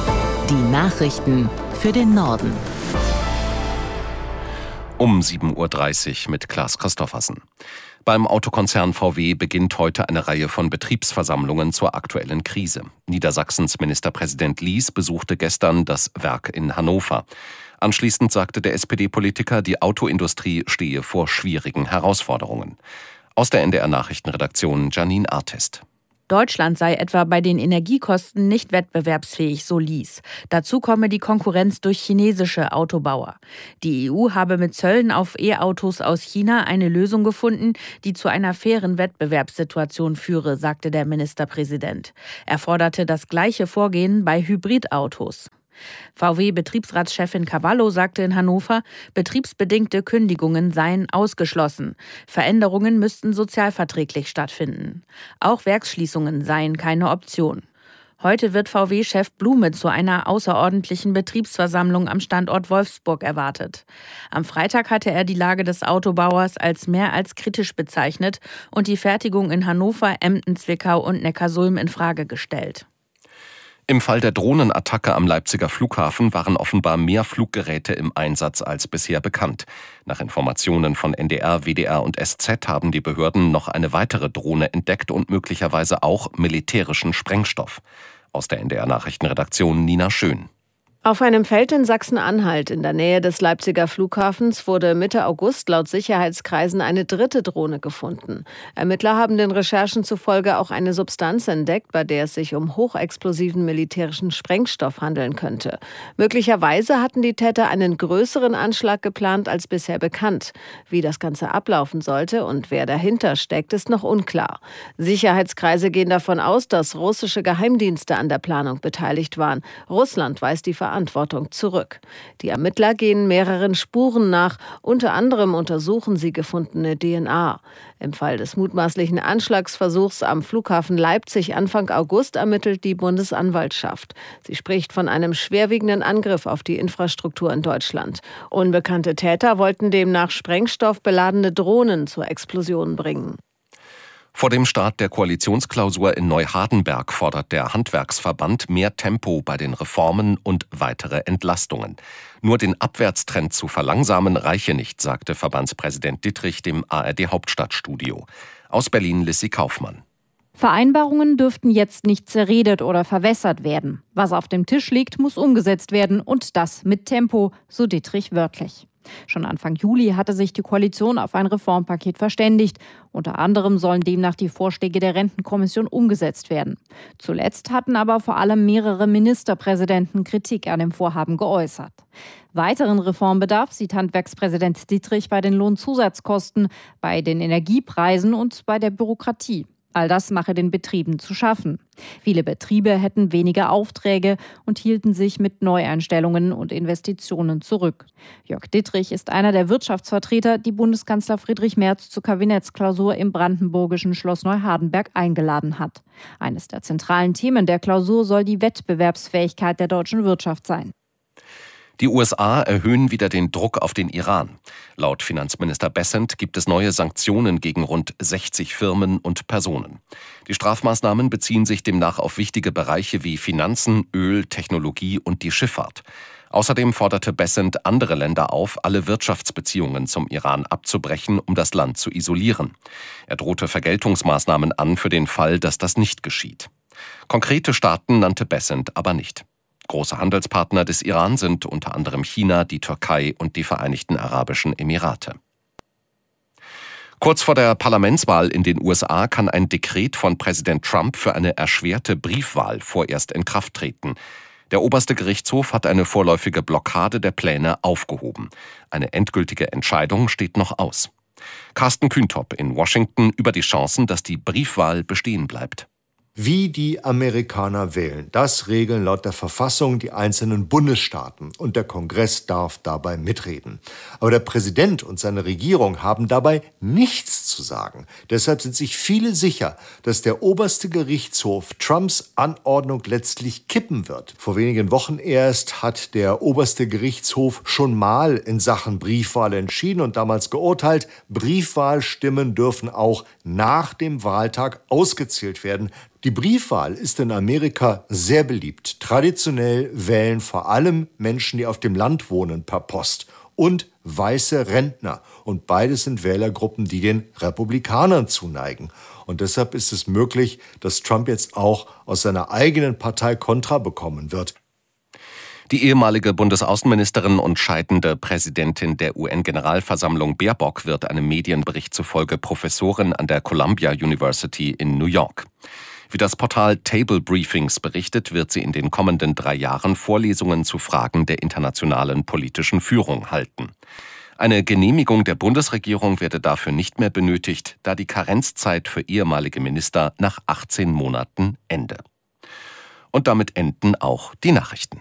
Die Nachrichten für den Norden. Um 7.30 Uhr mit Klaas Christoffersen. Beim Autokonzern VW beginnt heute eine Reihe von Betriebsversammlungen zur aktuellen Krise. Niedersachsens Ministerpräsident Lies besuchte gestern das Werk in Hannover. Anschließend sagte der SPD-Politiker, die Autoindustrie stehe vor schwierigen Herausforderungen. Aus der NDR-Nachrichtenredaktion Janine Artest. Deutschland sei etwa bei den Energiekosten nicht wettbewerbsfähig, so Lies. Dazu komme die Konkurrenz durch chinesische Autobauer. Die EU habe mit Zöllen auf E-Autos aus China eine Lösung gefunden, die zu einer fairen Wettbewerbssituation führe, sagte der Ministerpräsident. Er forderte das gleiche Vorgehen bei Hybridautos. VW-Betriebsratschefin Cavallo sagte in Hannover, betriebsbedingte Kündigungen seien ausgeschlossen. Veränderungen müssten sozialverträglich stattfinden. Auch Werksschließungen seien keine Option. Heute wird VW-Chef Blume zu einer außerordentlichen Betriebsversammlung am Standort Wolfsburg erwartet. Am Freitag hatte er die Lage des Autobauers als mehr als kritisch bezeichnet und die Fertigung in Hannover, Emden, Zwickau und Neckarsulm in Frage gestellt. Im Fall der Drohnenattacke am Leipziger Flughafen waren offenbar mehr Fluggeräte im Einsatz als bisher bekannt. Nach Informationen von NDR, WDR und SZ haben die Behörden noch eine weitere Drohne entdeckt und möglicherweise auch militärischen Sprengstoff. Aus der NDR-Nachrichtenredaktion Nina Schön. Auf einem Feld in Sachsen-Anhalt in der Nähe des Leipziger Flughafens wurde Mitte August laut Sicherheitskreisen eine dritte Drohne gefunden. Ermittler haben den Recherchen zufolge auch eine Substanz entdeckt, bei der es sich um hochexplosiven militärischen Sprengstoff handeln könnte. Möglicherweise hatten die Täter einen größeren Anschlag geplant als bisher bekannt. Wie das Ganze ablaufen sollte und wer dahinter steckt, ist noch unklar. Sicherheitskreise gehen davon aus, dass russische Geheimdienste an der Planung beteiligt waren. Russland weist die Verantwortung zurück. Die Ermittler gehen mehreren Spuren nach, unter anderem untersuchen sie gefundene DNA. Im Fall des mutmaßlichen Anschlagsversuchs am Flughafen Leipzig Anfang August ermittelt die Bundesanwaltschaft. Sie spricht von einem schwerwiegenden Angriff auf die Infrastruktur in Deutschland. Unbekannte Täter wollten demnach sprengstoffbeladene Drohnen zur Explosion bringen. Vor dem Start der Koalitionsklausur in Neuhardenberg fordert der Handwerksverband mehr Tempo bei den Reformen und weitere Entlastungen. Nur den Abwärtstrend zu verlangsamen reiche nicht, sagte Verbandspräsident Dittrich dem ARD-Hauptstadtstudio. Aus Berlin Lissy Kaufmann. Vereinbarungen dürften jetzt nicht zerredet oder verwässert werden. Was auf dem Tisch liegt, muss umgesetzt werden und das mit Tempo, so Dittrich wörtlich. Schon Anfang Juli hatte sich die Koalition auf ein Reformpaket verständigt. Unter anderem sollen demnach die Vorschläge der Rentenkommission umgesetzt werden. Zuletzt hatten aber vor allem mehrere Ministerpräsidenten Kritik an dem Vorhaben geäußert. Weiteren Reformbedarf sieht Handwerkspräsident Dittrich bei den Lohnzusatzkosten, bei den Energiepreisen und bei der Bürokratie. All das mache den Betrieben zu schaffen. Viele Betriebe hätten weniger Aufträge und hielten sich mit Neueinstellungen und Investitionen zurück. Jörg Dittrich ist einer der Wirtschaftsvertreter, die Bundeskanzler Friedrich Merz zur Kabinettsklausur im brandenburgischen Schloss Neuhardenberg eingeladen hat. Eines der zentralen Themen der Klausur soll die Wettbewerbsfähigkeit der deutschen Wirtschaft sein. Die USA erhöhen wieder den Druck auf den Iran. Laut Finanzminister Bessent gibt es neue Sanktionen gegen rund 60 Firmen und Personen. Die Strafmaßnahmen beziehen sich demnach auf wichtige Bereiche wie Finanzen, Öl, Technologie und die Schifffahrt. Außerdem forderte Bessent andere Länder auf, alle Wirtschaftsbeziehungen zum Iran abzubrechen, um das Land zu isolieren. Er drohte Vergeltungsmaßnahmen an für den Fall, dass das nicht geschieht. Konkrete Staaten nannte Bessent aber nicht. Große Handelspartner des Iran sind unter anderem China, die Türkei und die Vereinigten Arabischen Emirate. Kurz vor der Parlamentswahl in den USA kann ein Dekret von Präsident Trump für eine erschwerte Briefwahl vorerst in Kraft treten. Der oberste Gerichtshof hat eine vorläufige Blockade der Pläne aufgehoben. Eine endgültige Entscheidung steht noch aus. Carsten Kühntop in Washington über die Chancen, dass die Briefwahl bestehen bleibt. Wie die Amerikaner wählen, das regeln laut der Verfassung die einzelnen Bundesstaaten und der Kongress darf dabei mitreden. Aber der Präsident und seine Regierung haben dabei nichts zu sagen. Deshalb sind sich viele sicher, dass der oberste Gerichtshof Trumps Anordnung letztlich kippen wird. Vor wenigen Wochen erst hat der oberste Gerichtshof schon mal in Sachen Briefwahl entschieden und damals geurteilt, Briefwahlstimmen dürfen auch nach dem Wahltag ausgezählt werden. Die Briefwahl ist in Amerika sehr beliebt. Traditionell wählen vor allem Menschen, die auf dem Land wohnen, per Post. Und weiße Rentner. Und beides sind Wählergruppen, die den Republikanern zuneigen. Und deshalb ist es möglich, dass Trump jetzt auch aus seiner eigenen Partei Kontra bekommen wird. Die ehemalige Bundesaußenministerin und scheidende Präsidentin der UN-Generalversammlung Baerbock wird einem Medienbericht zufolge Professorin an der Columbia University in New York. Wie das Portal Table Briefings berichtet, wird sie in den kommenden 3 Jahren Vorlesungen zu Fragen der internationalen politischen Führung halten. Eine Genehmigung der Bundesregierung werde dafür nicht mehr benötigt, da die Karenzzeit für ehemalige Minister nach 18 Monaten ende. Und damit enden auch die Nachrichten.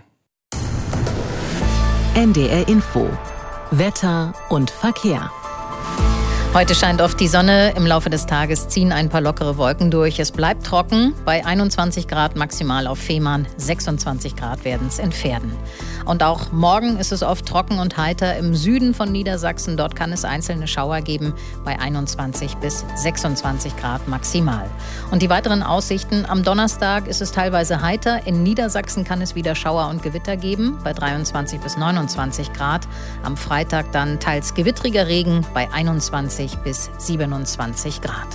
NDR Info. Wetter und Verkehr. Heute scheint oft die Sonne, im Laufe des Tages ziehen ein paar lockere Wolken durch. Es bleibt trocken, bei 21 Grad maximal auf Fehmarn, 26 Grad werden es in Verden. Und auch morgen ist es oft trocken und heiter im Süden von Niedersachsen. Dort kann es einzelne Schauer geben, bei 21 bis 26 Grad maximal. Und die weiteren Aussichten: Am Donnerstag ist es teilweise heiter. In Niedersachsen kann es wieder Schauer und Gewitter geben, bei 23 bis 29 Grad. Am Freitag dann teils gewittriger Regen, bei 21 bis 27 Grad.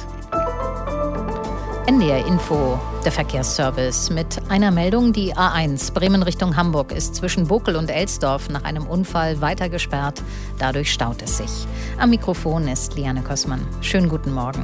NDR Info, der Verkehrsservice mit einer Meldung. Die A1 Bremen Richtung Hamburg ist zwischen Bokel und Elsdorf nach einem Unfall weiter gesperrt. Dadurch staut es sich. Am Mikrofon ist Liane Kossmann. Schönen guten Morgen.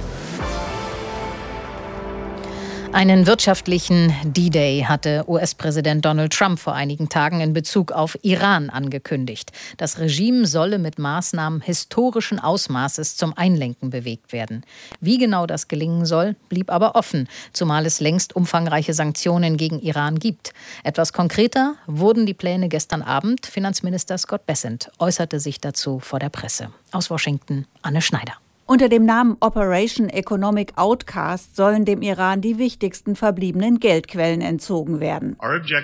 Einen wirtschaftlichen D-Day hatte US-Präsident Donald Trump vor einigen Tagen in Bezug auf Iran angekündigt. Das Regime solle mit Maßnahmen historischen Ausmaßes zum Einlenken bewegt werden. Wie genau das gelingen soll, blieb aber offen, zumal es längst umfangreiche Sanktionen gegen Iran gibt. Etwas konkreter wurden die Pläne gestern Abend. Finanzminister Scott Bessent äußerte sich dazu vor der Presse. Aus Washington, Anne Schneider. Unter dem Namen Operation Economic Outcast sollen dem Iran die wichtigsten verbliebenen Geldquellen entzogen werden.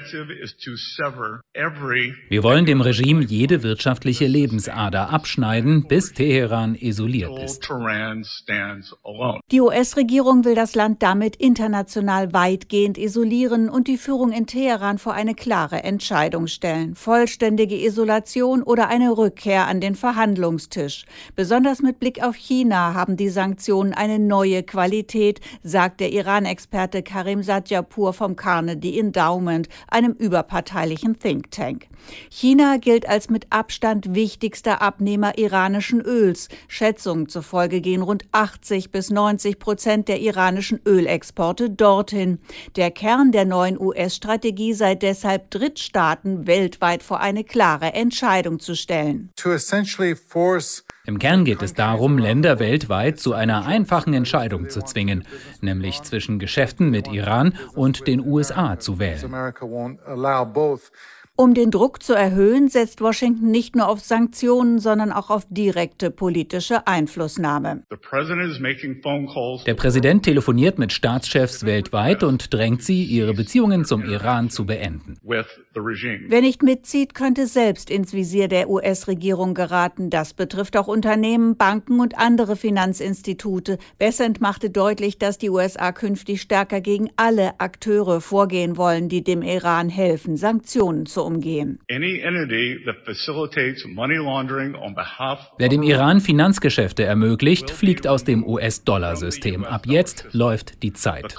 Wir wollen dem Regime jede wirtschaftliche Lebensader abschneiden, bis Teheran isoliert ist. Die US-Regierung will das Land damit international weitgehend isolieren und die Führung in Teheran vor eine klare Entscheidung stellen: vollständige Isolation oder eine Rückkehr an den Verhandlungstisch. Besonders mit Blick auf China haben die Sanktionen eine neue Qualität, sagt der Iran-Experte Karim Sadyapur vom Carnegie Endowment, einem überparteilichen Think Tank. China gilt als mit Abstand wichtigster Abnehmer iranischen Öls. Schätzungen zufolge gehen rund 80-90% der iranischen Ölexporte dorthin. Der Kern der neuen US-Strategie sei deshalb, Drittstaaten weltweit vor eine klare Entscheidung zu stellen. Im Kern geht es darum, Länder weltweit zu einer einfachen Entscheidung zu zwingen, nämlich zwischen Geschäften mit Iran und den USA zu wählen. Um den Druck zu erhöhen, setzt Washington nicht nur auf Sanktionen, sondern auch auf direkte politische Einflussnahme. Der Präsident telefoniert mit Staatschefs weltweit und drängt sie, ihre Beziehungen zum Iran zu beenden. Wer nicht mitzieht, könnte selbst ins Visier der US-Regierung geraten. Das betrifft auch Unternehmen, Banken und andere Finanzinstitute. Bessent machte deutlich, dass die USA künftig stärker gegen alle Akteure vorgehen wollen, die dem Iran helfen, Sanktionen zu umgehen. Wer dem Iran Finanzgeschäfte ermöglicht, fliegt aus dem US-Dollar-System. Ab jetzt läuft die Zeit.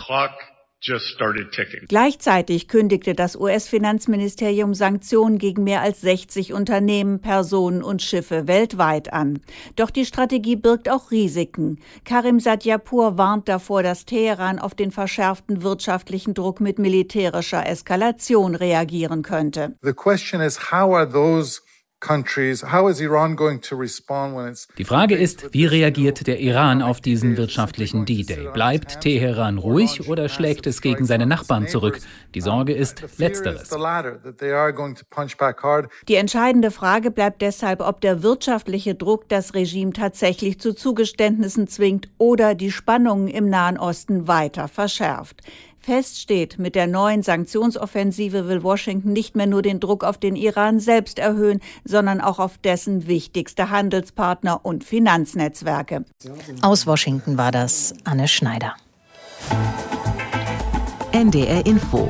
Gleichzeitig kündigte das US-Finanzministerium Sanktionen gegen mehr als 60 Unternehmen, Personen und Schiffe weltweit an. Doch die Strategie birgt auch Risiken. Karim Sadyapur warnt davor, dass Teheran auf den verschärften wirtschaftlichen Druck mit militärischer Eskalation reagieren könnte. Die Frage ist, wie reagiert der Iran auf diesen wirtschaftlichen D-Day? Bleibt Teheran ruhig oder schlägt es gegen seine Nachbarn zurück? Die Sorge ist Letzteres. Die entscheidende Frage bleibt deshalb, ob der wirtschaftliche Druck das Regime tatsächlich zu Zugeständnissen zwingt oder die Spannungen im Nahen Osten weiter verschärft. Fest steht, mit der neuen Sanktionsoffensive will Washington nicht mehr nur den Druck auf den Iran selbst erhöhen, sondern auch auf dessen wichtigste Handelspartner und Finanznetzwerke. Aus Washington war das Anne Schneider. NDR Info.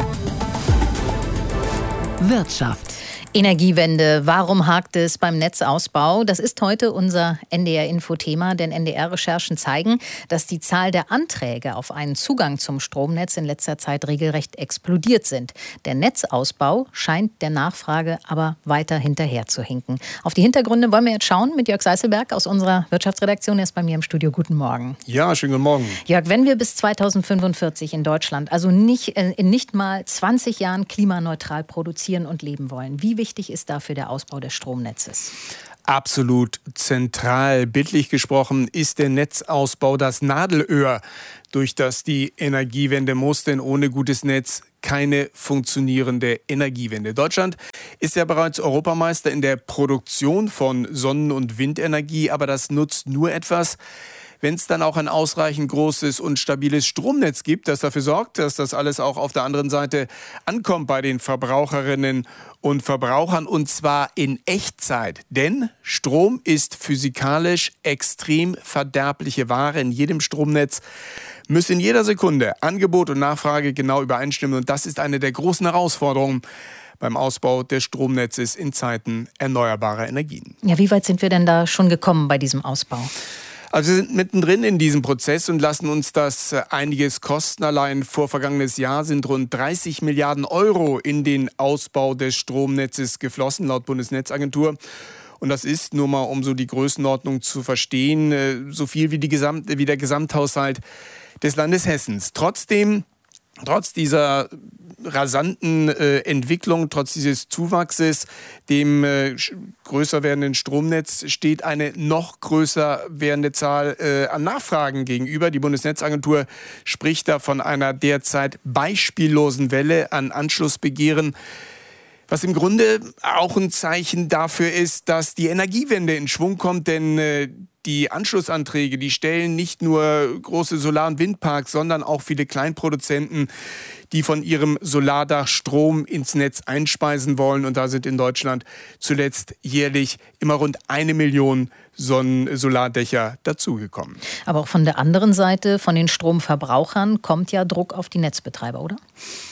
Wirtschaft. Energiewende. Warum hakt es beim Netzausbau? Das ist heute unser NDR-Info-Thema, denn NDR-Recherchen zeigen, dass die Zahl der Anträge auf einen Zugang zum Stromnetz in letzter Zeit regelrecht explodiert sind. Der Netzausbau scheint der Nachfrage aber weiter hinterher zu hinken. Auf die Hintergründe wollen wir jetzt schauen mit Jörg Seißelberg aus unserer Wirtschaftsredaktion. Er ist bei mir im Studio. Guten Morgen. Ja, schönen guten Morgen. Jörg, wenn wir bis 2045 in Deutschland, also in nicht mal 20 Jahren klimaneutral produzieren und leben wollen, wie wichtig ist dafür der Ausbau des Stromnetzes? Absolut zentral. Bildlich gesprochen ist der Netzausbau das Nadelöhr, durch das die Energiewende muss, denn ohne gutes Netz keine funktionierende Energiewende. Deutschland ist ja bereits Europameister in der Produktion von Sonnen- und Windenergie, aber das nutzt nur etwas, wenn es dann auch ein ausreichend großes und stabiles Stromnetz gibt, das dafür sorgt, dass das alles auch auf der anderen Seite ankommt bei den Verbraucherinnen und Verbrauchern, und zwar in Echtzeit. Denn Strom ist physikalisch extrem verderbliche Ware. In jedem Stromnetz müssen in jeder Sekunde Angebot und Nachfrage genau übereinstimmen, und das ist eine der großen Herausforderungen beim Ausbau des Stromnetzes in Zeiten erneuerbarer Energien. Ja, wie weit sind wir denn da schon gekommen bei diesem Ausbau? Also wir sind mittendrin in diesem Prozess und lassen uns das einiges kosten. Allein vor vergangenes Jahr sind rund 30 Milliarden Euro in den Ausbau des Stromnetzes geflossen, laut Bundesnetzagentur. Und das ist, nur mal um so die Größenordnung zu verstehen, so viel wie der Gesamthaushalt des Landes Hessens. Trotz dieser rasanten Entwicklung, trotz dieses Zuwachses, dem größer werdenden Stromnetz, steht eine noch größer werdende Zahl an Nachfragen gegenüber. Die Bundesnetzagentur spricht da von einer derzeit beispiellosen Welle an Anschlussbegehren, was im Grunde auch ein Zeichen dafür ist, dass die Energiewende in Schwung kommt, denn die Anschlussanträge, die stellen nicht nur große Solar- und Windparks, sondern auch viele Kleinproduzenten, die von ihrem Solardach Strom ins Netz einspeisen wollen. Und da sind in Deutschland zuletzt jährlich immer rund 1 Million Solardächer dazugekommen. Aber auch von der anderen Seite, von den Stromverbrauchern, kommt ja Druck auf die Netzbetreiber, oder?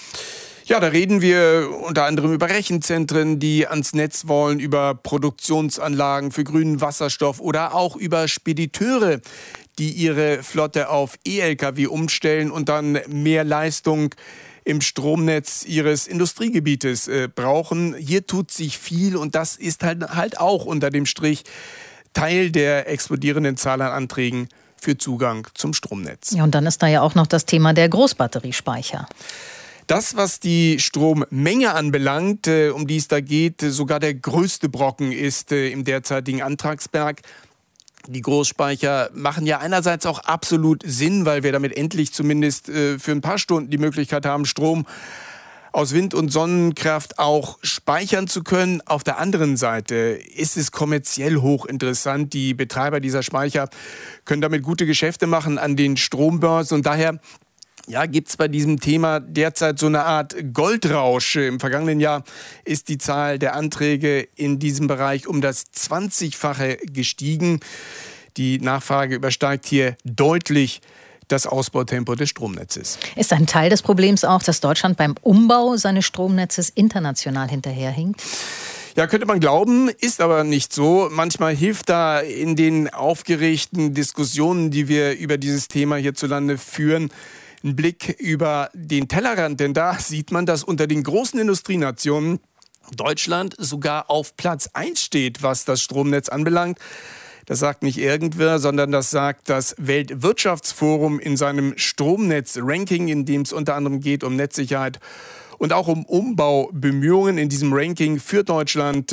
Ja, da reden wir unter anderem über Rechenzentren, die ans Netz wollen, über Produktionsanlagen für grünen Wasserstoff oder auch über Spediteure, die ihre Flotte auf E-Lkw umstellen und dann mehr Leistung im Stromnetz ihres Industriegebietes brauchen. Hier tut sich viel, und das ist halt auch unter dem Strich Teil der explodierenden Zahl an Anträgen für Zugang zum Stromnetz. Ja, und dann ist da ja auch noch das Thema der Großbatteriespeicher. Das, was die Strommenge anbelangt, um die es da geht, sogar der größte Brocken ist im derzeitigen Antragsberg. Die Großspeicher machen ja einerseits auch absolut Sinn, weil wir damit endlich zumindest für ein paar Stunden die Möglichkeit haben, Strom aus Wind- und Sonnenkraft auch speichern zu können. Auf der anderen Seite ist es kommerziell hochinteressant. Die Betreiber dieser Speicher können damit gute Geschäfte machen an den Strombörsen, und daher gibt es bei diesem Thema derzeit so eine Art Goldrausch. Im vergangenen Jahr ist die Zahl der Anträge in diesem Bereich um das 20-fache gestiegen. Die Nachfrage übersteigt hier deutlich das Ausbautempo des Stromnetzes. Ist ein Teil des Problems auch, dass Deutschland beim Umbau seines Stromnetzes international hinterherhinkt? Ja, könnte man glauben, ist aber nicht so. Manchmal hilft da in den aufgeregten Diskussionen, die wir über dieses Thema hierzulande führen, ein Blick über den Tellerrand, denn da sieht man, dass unter den großen Industrienationen Deutschland sogar auf Platz 1 steht, was das Stromnetz anbelangt. Das sagt nicht irgendwer, sondern das sagt das Weltwirtschaftsforum in seinem Stromnetz-Ranking, in dem es unter anderem geht um Netzsicherheit und auch um Umbaubemühungen. In diesem Ranking führt Deutschland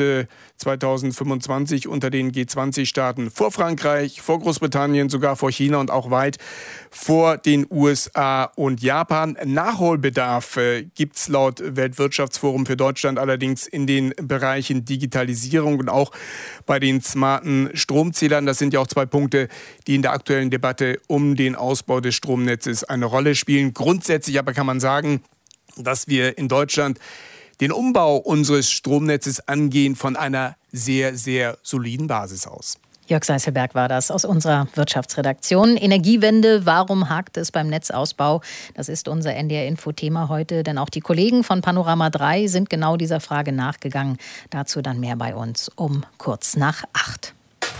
2025 unter den G20-Staaten vor Frankreich, vor Großbritannien, sogar vor China und auch weit vor den USA und Japan. Nachholbedarf gibt es laut Weltwirtschaftsforum für Deutschland allerdings in den Bereichen Digitalisierung und auch bei den smarten Stromzählern. Das sind ja auch 2 Punkte, die in der aktuellen Debatte um den Ausbau des Stromnetzes eine Rolle spielen. Grundsätzlich aber kann man sagen, dass wir in Deutschland den Umbau unseres Stromnetzes angehen von einer sehr, sehr soliden Basis aus. Jörg Seißelberg war das aus unserer Wirtschaftsredaktion. Energiewende, warum hakt es beim Netzausbau? Das ist unser NDR-Info-Thema heute, denn auch die Kollegen von Panorama 3 sind genau dieser Frage nachgegangen. Dazu dann mehr bei uns um kurz nach 8.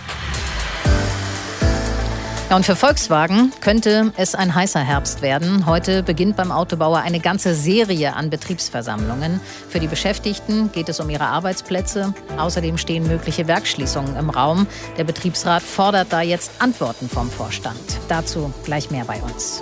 Ja, und für Volkswagen könnte es ein heißer Herbst werden. Heute beginnt beim Autobauer eine ganze Serie an Betriebsversammlungen. Für die Beschäftigten geht es um ihre Arbeitsplätze. Außerdem stehen mögliche Werksschließungen im Raum. Der Betriebsrat fordert da jetzt Antworten vom Vorstand. Dazu gleich mehr bei uns.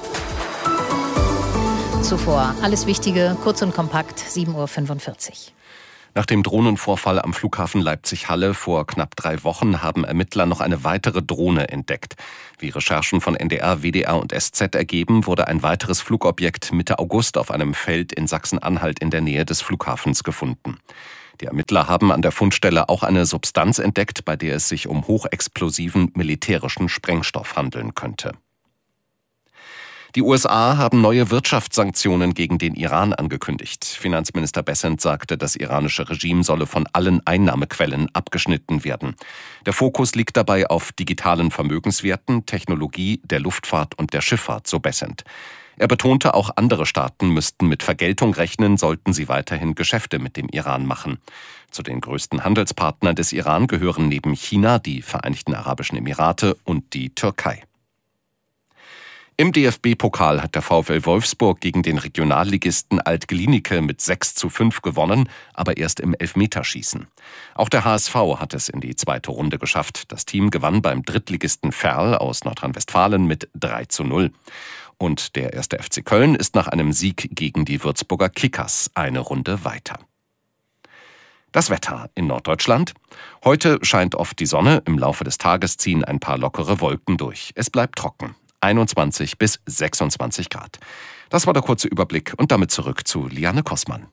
Zuvor alles Wichtige, kurz und kompakt, 7:45 Uhr. Nach dem Drohnenvorfall am Flughafen Leipzig-Halle vor knapp 3 Wochen haben Ermittler noch eine weitere Drohne entdeckt. Wie Recherchen von NDR, WDR und SZ ergeben, wurde ein weiteres Flugobjekt Mitte August auf einem Feld in Sachsen-Anhalt in der Nähe des Flughafens gefunden. Die Ermittler haben an der Fundstelle auch eine Substanz entdeckt, bei der es sich um hochexplosiven militärischen Sprengstoff handeln könnte. Die USA haben neue Wirtschaftssanktionen gegen den Iran angekündigt. Finanzminister Bessent sagte, das iranische Regime solle von allen Einnahmequellen abgeschnitten werden. Der Fokus liegt dabei auf digitalen Vermögenswerten, Technologie, der Luftfahrt und der Schifffahrt, so Bessent. Er betonte, auch andere Staaten müssten mit Vergeltung rechnen, sollten sie weiterhin Geschäfte mit dem Iran machen. Zu den größten Handelspartnern des Iran gehören neben China die Vereinigten Arabischen Emirate und die Türkei. Im DFB-Pokal hat der VfL Wolfsburg gegen den Regionalligisten Alt-Glienicke mit 6:5 gewonnen, aber erst im Elfmeterschießen. Auch der HSV hat es in die zweite Runde geschafft. Das Team gewann beim Drittligisten Verl aus Nordrhein-Westfalen mit 3:0. Und der 1. FC Köln ist nach einem Sieg gegen die Würzburger Kickers eine Runde weiter. Das Wetter in Norddeutschland. Heute scheint oft die Sonne, im Laufe des Tages ziehen ein paar lockere Wolken durch. Es bleibt trocken. 21 bis 26 Grad. Das war der kurze Überblick und damit zurück zu Liane Kossmann.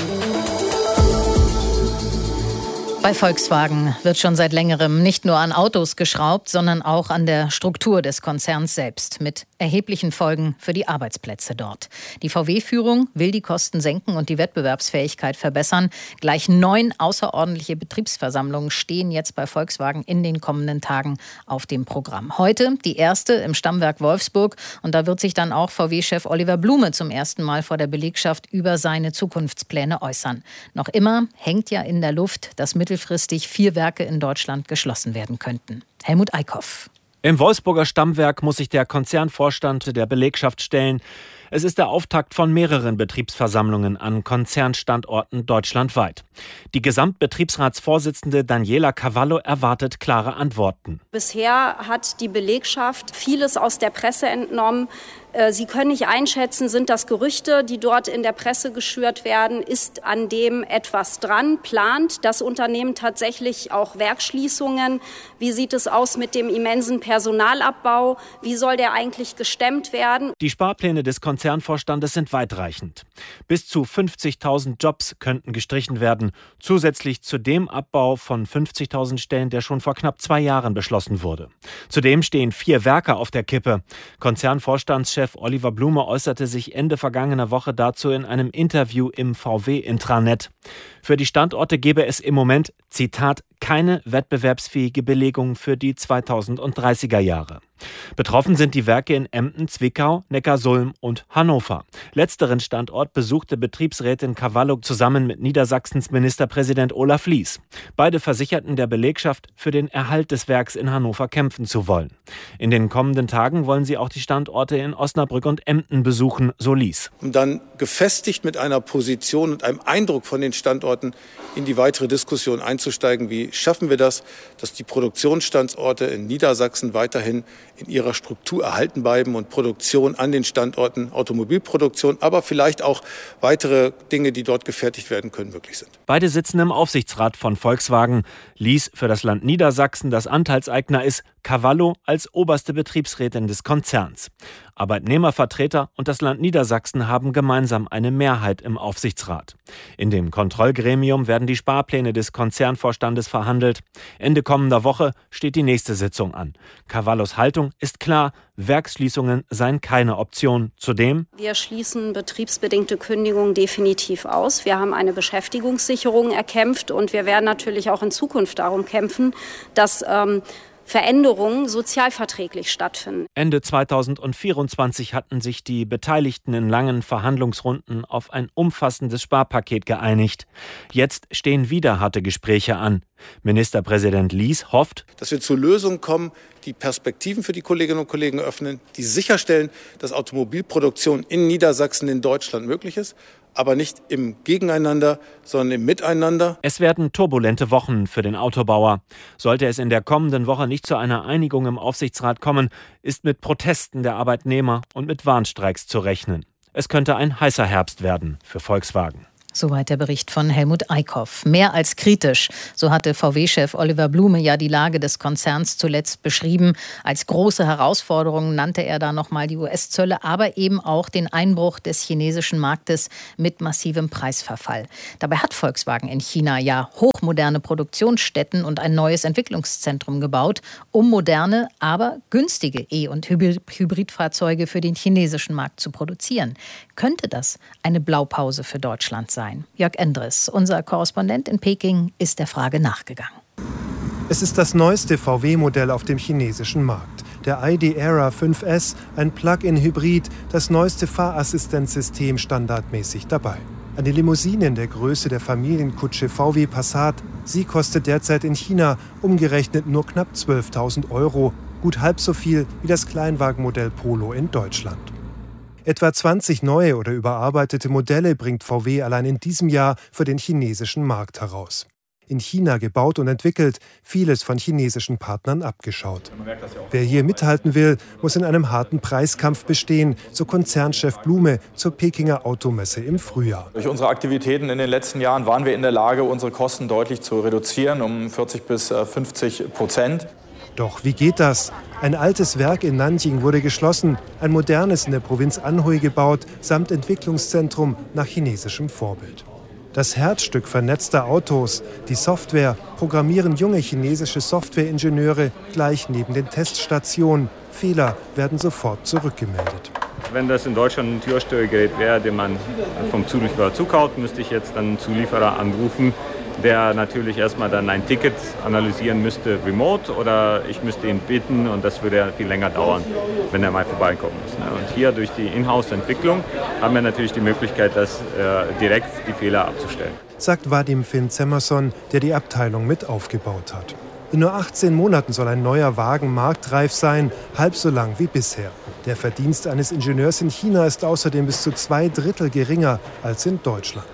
Bei Volkswagen wird schon seit längerem nicht nur an Autos geschraubt, sondern auch an der Struktur des Konzerns selbst, mit erheblichen Folgen für die Arbeitsplätze dort. Die VW-Führung will die Kosten senken und die Wettbewerbsfähigkeit verbessern. Gleich 9 außerordentliche Betriebsversammlungen stehen jetzt bei Volkswagen in den kommenden Tagen auf dem Programm. Heute die erste im Stammwerk Wolfsburg und da wird sich dann auch VW-Chef Oliver Blume zum ersten Mal vor der Belegschaft über seine Zukunftspläne äußern. Noch immer hängt ja in der Luft, dass mittelfristig 4 Werke in Deutschland geschlossen werden könnten. Helmut Eickhoff. Im Wolfsburger Stammwerk muss sich der Konzernvorstand der Belegschaft stellen. Es ist der Auftakt von mehreren Betriebsversammlungen an Konzernstandorten deutschlandweit. Die Gesamtbetriebsratsvorsitzende Daniela Cavallo erwartet klare Antworten. Bisher hat die Belegschaft vieles aus der Presse entnommen. Sie können nicht einschätzen, sind das Gerüchte, die dort in der Presse geschürt werden? Ist an dem etwas dran? Plant das Unternehmen tatsächlich auch Werksschließungen? Wie sieht es aus mit dem immensen Personalabbau? Wie soll der eigentlich gestemmt werden? Die Sparpläne des Konzernvorstandes sind weitreichend. Bis zu 50.000 Jobs könnten gestrichen werden, zusätzlich zu dem Abbau von 50.000 Stellen, der schon vor knapp 2 Jahren beschlossen wurde. Zudem stehen 4 Werke auf der Kippe. Konzernvorstandschef Oliver Blume äußerte sich Ende vergangener Woche dazu in einem Interview im VW-Intranet. Für die Standorte gebe es im Moment, Zitat, keine wettbewerbsfähige Belegung für die 2030er Jahre. Betroffen sind die Werke in Emden, Zwickau, Neckarsulm und Hannover. Letzteren Standort besuchte Betriebsrätin Cavallo zusammen mit Niedersachsens Ministerpräsident Olaf Lies. Beide versicherten der Belegschaft, für den Erhalt des Werks in Hannover kämpfen zu wollen. In den kommenden Tagen wollen sie auch die Standorte in Osnabrück und Emden besuchen, so Lies. Um dann gefestigt mit einer Position und einem Eindruck von den Standorten in die weitere Diskussion einzusteigen, wie schaffen wir das, dass die Produktionsstandorte in Niedersachsen weiterhin in ihrer Struktur erhalten bleiben und Produktion an den Standorten, Automobilproduktion, aber vielleicht auch weitere Dinge, die dort gefertigt werden können, möglich sind. Beide sitzen im Aufsichtsrat von Volkswagen. Lies für das Land Niedersachsen, das Anteilseigner ist, Cavallo als oberste Betriebsrätin des Konzerns. Arbeitnehmervertreter und das Land Niedersachsen haben gemeinsam eine Mehrheit im Aufsichtsrat. In dem Kontrollgremium werden die Sparpläne des Konzernvorstandes verhandelt. Ende kommender Woche steht die nächste Sitzung an. Cavallos Haltung ist klar, Werksschließungen seien keine Option. Zudem: Wir schließen betriebsbedingte Kündigungen definitiv aus. Wir haben eine Beschäftigungssicherung erkämpft und wir werden natürlich auch in Zukunft darum kämpfen, dass Veränderungen sozialverträglich stattfinden. Ende 2024 hatten sich die Beteiligten in langen Verhandlungsrunden auf ein umfassendes Sparpaket geeinigt. Jetzt stehen wieder harte Gespräche an. Ministerpräsident Lies hofft, dass wir zu Lösungen kommen, die Perspektiven für die Kolleginnen und Kollegen öffnen, die sicherstellen, dass Automobilproduktion in Niedersachsen, in Deutschland möglich ist, aber nicht im Gegeneinander, sondern im Miteinander. Es werden turbulente Wochen für den Autobauer. Sollte es in der kommenden Woche nicht zu einer Einigung im Aufsichtsrat kommen, ist mit Protesten der Arbeitnehmer und mit Warnstreiks zu rechnen. Es könnte ein heißer Herbst werden für Volkswagen. Soweit der Bericht von Helmut Eickhoff. Mehr als kritisch, so hatte VW-Chef Oliver Blume ja die Lage des Konzerns zuletzt beschrieben. Als große Herausforderung nannte er da nochmal die US-Zölle, aber eben auch den Einbruch des chinesischen Marktes mit massivem Preisverfall. Dabei hat Volkswagen in China ja hochmoderne Produktionsstätten und ein neues Entwicklungszentrum gebaut, um moderne, aber günstige E- und Hybridfahrzeuge für den chinesischen Markt zu produzieren. Könnte das eine Blaupause für Deutschland sein? Jörg Endres, unser Korrespondent in Peking, ist der Frage nachgegangen. Es ist das neueste VW-Modell auf dem chinesischen Markt. Der ID Era 5S, ein Plug-in-Hybrid, das neueste Fahrassistenzsystem standardmäßig dabei. Eine Limousine in der Größe der Familienkutsche VW Passat. Sie kostet derzeit in China umgerechnet nur knapp 12.000 €, gut halb so viel wie das Kleinwagenmodell Polo in Deutschland. Etwa 20 neue oder überarbeitete Modelle bringt VW allein in diesem Jahr für den chinesischen Markt heraus. In China gebaut und entwickelt, vieles von chinesischen Partnern abgeschaut. Wer hier mithalten will, muss in einem harten Preiskampf bestehen, so Konzernchef Blume zur Pekinger Automesse im Frühjahr. Durch unsere Aktivitäten in den letzten Jahren waren wir in der Lage, unsere Kosten deutlich zu reduzieren, um 40% bis 50%. Doch wie geht das? Ein altes Werk in Nanjing wurde geschlossen, ein modernes in der Provinz Anhui gebaut, samt Entwicklungszentrum nach chinesischem Vorbild. Das Herzstück vernetzter Autos, die Software, programmieren junge chinesische Softwareingenieure gleich neben den Teststationen. Fehler werden sofort zurückgemeldet. Wenn das in Deutschland ein Türsteuergerät wäre, den man vom Zulieferer zukauft, müsste ich jetzt dann einen Zulieferer anrufen, der natürlich erstmal dann ein Ticket analysieren müsste remote, oder ich müsste ihn bitten und das würde ja viel länger dauern, wenn er mal vorbeikommen muss. Und hier durch die Inhouse-Entwicklung haben wir natürlich die Möglichkeit, das direkt die Fehler abzustellen. Sagt Vadim Finn-Zemmerson, der die Abteilung mit aufgebaut hat. In nur 18 Monaten soll ein neuer Wagen marktreif sein, halb so lang wie bisher. Der Verdienst eines Ingenieurs in China ist außerdem bis zu 2/3 geringer als in Deutschland.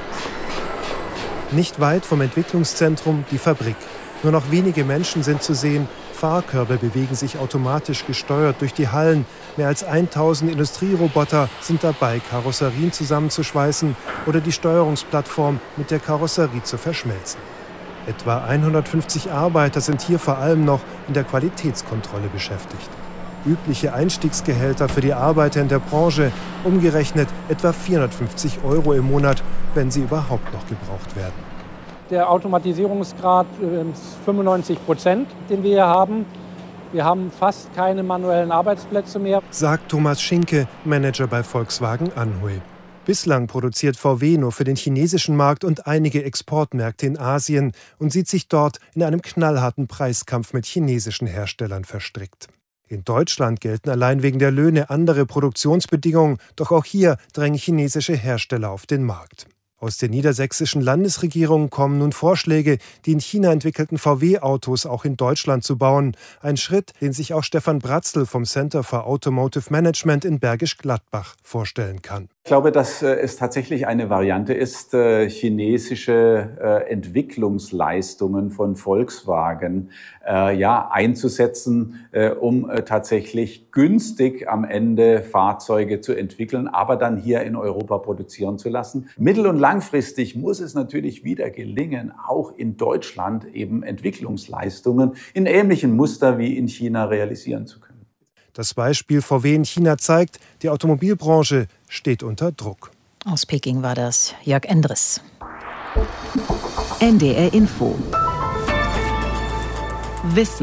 Nicht weit vom Entwicklungszentrum die Fabrik. Nur noch wenige Menschen sind zu sehen. Fahrkörbe bewegen sich automatisch gesteuert durch die Hallen. Mehr als 1000 Industrieroboter sind dabei, Karosserien zusammenzuschweißen oder die Steuerungsplattform mit der Karosserie zu verschmelzen. Etwa 150 Arbeiter sind hier vor allem noch in der Qualitätskontrolle beschäftigt. Übliche Einstiegsgehälter für die Arbeiter in der Branche, umgerechnet etwa 450 € im Monat, wenn sie überhaupt noch gebraucht werden. Der Automatisierungsgrad ist 95%, den wir hier haben. Wir haben fast keine manuellen Arbeitsplätze mehr, sagt Thomas Schinke, Manager bei Volkswagen Anhui. Bislang produziert VW nur für den chinesischen Markt und einige Exportmärkte in Asien und sieht sich dort in einem knallharten Preiskampf mit chinesischen Herstellern verstrickt. In Deutschland gelten allein wegen der Löhne andere Produktionsbedingungen, doch auch hier drängen chinesische Hersteller auf den Markt. Aus der niedersächsischen Landesregierung kommen nun Vorschläge, die in China entwickelten VW-Autos auch in Deutschland zu bauen. Ein Schritt, den sich auch Stefan Bratzl vom Center for Automotive Management in Bergisch Gladbach vorstellen kann. Ich glaube, dass es tatsächlich eine Variante ist, chinesische Entwicklungsleistungen von Volkswagen einzusetzen, um tatsächlich günstig am Ende Fahrzeuge zu entwickeln, aber dann hier in Europa produzieren zu lassen. Mittel- und langfristig muss es natürlich wieder gelingen, auch in Deutschland eben Entwicklungsleistungen in ähnlichem Muster wie in China realisieren zu können. Das Beispiel VW in China zeigt, die Automobilbranche steht unter Druck. Aus Peking war das Jörg Endres. NDR Info. Wissen.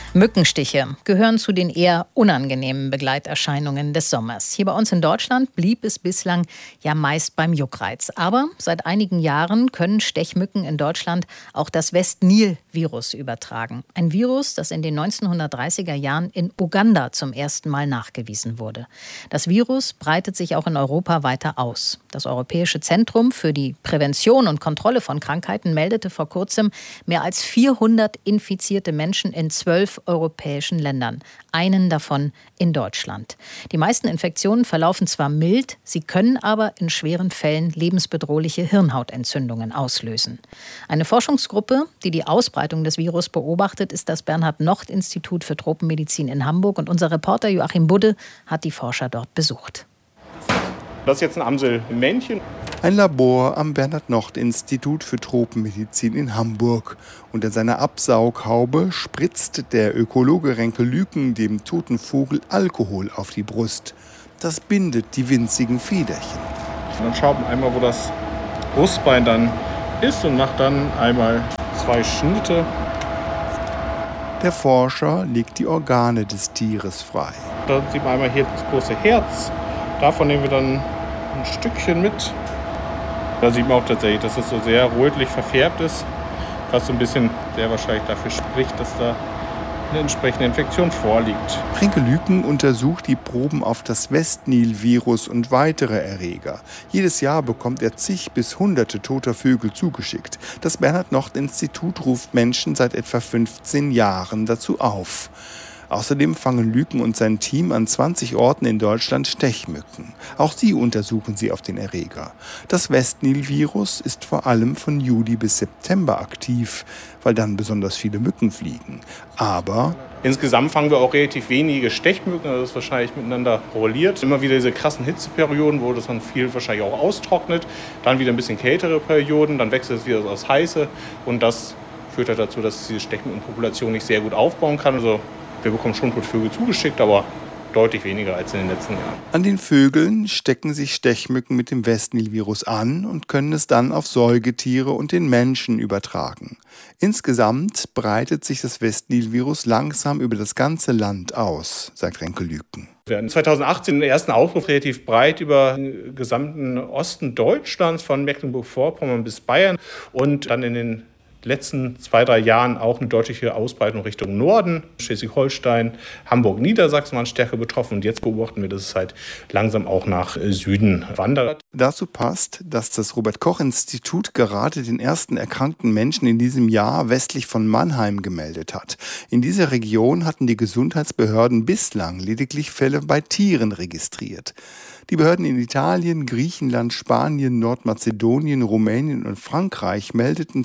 Mückenstiche gehören zu den eher unangenehmen Begleiterscheinungen des Sommers. Hier bei uns in Deutschland blieb es bislang ja meist beim Juckreiz. Aber seit einigen Jahren können Stechmücken in Deutschland auch das West-Nil-Virus übertragen. Ein Virus, das in den 1930er Jahren in Uganda zum ersten Mal nachgewiesen wurde. Das Virus breitet sich auch in Europa weiter aus. Das Europäische Zentrum für die Prävention und Kontrolle von Krankheiten meldete vor kurzem mehr als 400 infizierte Menschen in 12 europäischen Ländern. Einen davon in Deutschland. Die meisten Infektionen verlaufen zwar mild, sie können aber in schweren Fällen lebensbedrohliche Hirnhautentzündungen auslösen. Eine Forschungsgruppe, die die Ausbreitung des Virus beobachtet, ist das Bernhard-Nocht-Institut für Tropenmedizin in Hamburg. Und unser Reporter Joachim Budde hat die Forscher dort besucht. Das ist jetzt ein Amselmännchen. Ein Labor am Bernhard-Nocht-Institut für Tropenmedizin in Hamburg. Unter seiner Absaughaube spritzt der Ökologe Renke Lüken dem toten Vogel Alkohol auf die Brust. Das bindet die winzigen Federchen. Und dann schaut man einmal, wo das Brustbein dann ist und macht dann einmal 2 Schnitte. Der Forscher legt die Organe des Tieres frei. Da sieht man einmal hier das große Herz. Davon nehmen wir dann ein Stückchen mit. Da sieht man auch tatsächlich, dass es so sehr rötlich verfärbt ist, was so ein bisschen sehr wahrscheinlich dafür spricht, dass da eine entsprechende Infektion vorliegt. Renke Lüken untersucht die Proben auf das West-Nil-Virus und weitere Erreger. Jedes Jahr bekommt er zig bis hunderte toter Vögel zugeschickt. Das Bernhard-Nocht-Institut ruft Menschen seit etwa 15 Jahren dazu auf. Außerdem fangen Lüken und sein Team an 20 Orten in Deutschland Stechmücken. Auch sie untersuchen sie auf den Erreger. Das West-Nil-Virus ist vor allem von Juli bis September aktiv, weil dann besonders viele Mücken fliegen. Aber insgesamt fangen wir auch relativ wenige Stechmücken, das ist wahrscheinlich miteinander korreliert. Immer wieder diese krassen Hitzeperioden, wo das dann viel wahrscheinlich auch austrocknet. Dann wieder ein bisschen kältere Perioden, dann wechselt es wieder aufs Heiße. Und das führt halt dazu, dass diese Stechmückenpopulation nicht sehr gut aufbauen kann. Also wir bekommen schon Vögel zugeschickt, aber deutlich weniger als in den letzten Jahren. An den Vögeln stecken sich Stechmücken mit dem West-Nil-Virus an und können es dann auf Säugetiere und den Menschen übertragen. Insgesamt breitet sich das West-Nil-Virus langsam über das ganze Land aus, sagt Renke Lüken. Wir hatten 2018 den ersten Ausbruch relativ breit über den gesamten Osten Deutschlands, von Mecklenburg-Vorpommern bis Bayern, und dann in den letzten 2-3 Jahren auch eine deutliche Ausbreitung Richtung Norden. Schleswig-Holstein, Hamburg, Niedersachsen waren stärker betroffen. Und jetzt beobachten wir, dass es halt langsam auch nach Süden wandert. Dazu passt, dass das Robert-Koch-Institut gerade den ersten erkrankten Menschen in diesem Jahr westlich von Mannheim gemeldet hat. In dieser Region hatten die Gesundheitsbehörden bislang lediglich Fälle bei Tieren registriert. Die Behörden in Italien, Griechenland, Spanien, Nordmazedonien, Rumänien und Frankreich meldeten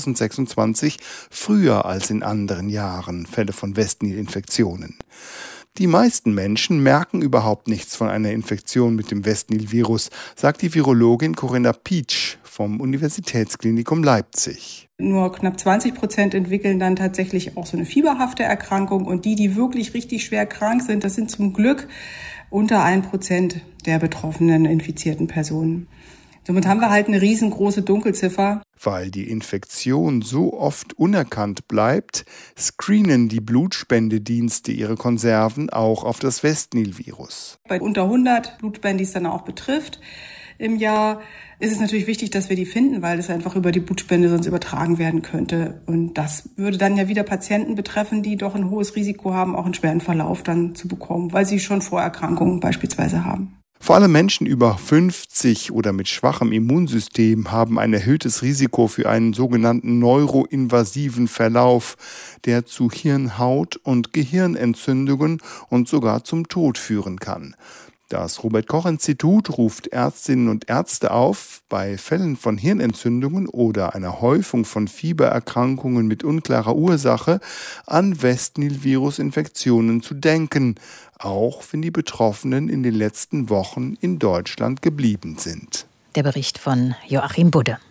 2026 früher als in anderen Jahren Fälle von West-Nil-Infektionen. Die meisten Menschen merken überhaupt nichts von einer Infektion mit dem West-Nil-Virus, sagt die Virologin Corinna Pietsch vom Universitätsklinikum Leipzig. Nur knapp 20% entwickeln dann tatsächlich auch so eine fieberhafte Erkrankung. Und die wirklich richtig schwer krank sind, das sind zum Glück unter 1% der betroffenen infizierten Personen. Somit haben wir halt eine riesengroße Dunkelziffer. Weil die Infektion so oft unerkannt bleibt, screenen die Blutspendedienste ihre Konserven auch auf das West-Nil-Virus. Bei unter 100 Blutspenden, die es dann auch betrifft im Jahr, ist es natürlich wichtig, dass wir die finden, weil es einfach über die Blutspende sonst übertragen werden könnte. Und das würde dann ja wieder Patienten betreffen, die doch ein hohes Risiko haben, auch einen schweren Verlauf dann zu bekommen, weil sie schon Vorerkrankungen beispielsweise haben. Vor allem Menschen über 50 oder mit schwachem Immunsystem haben ein erhöhtes Risiko für einen sogenannten neuroinvasiven Verlauf, der zu Hirnhaut- und Gehirnentzündungen und sogar zum Tod führen kann. Das Robert-Koch-Institut ruft Ärztinnen und Ärzte auf, bei Fällen von Hirnentzündungen oder einer Häufung von Fiebererkrankungen mit unklarer Ursache an West-Nil-Virus-Infektionen zu denken, auch wenn die Betroffenen in den letzten Wochen in Deutschland geblieben sind. Der Bericht von Joachim Budde.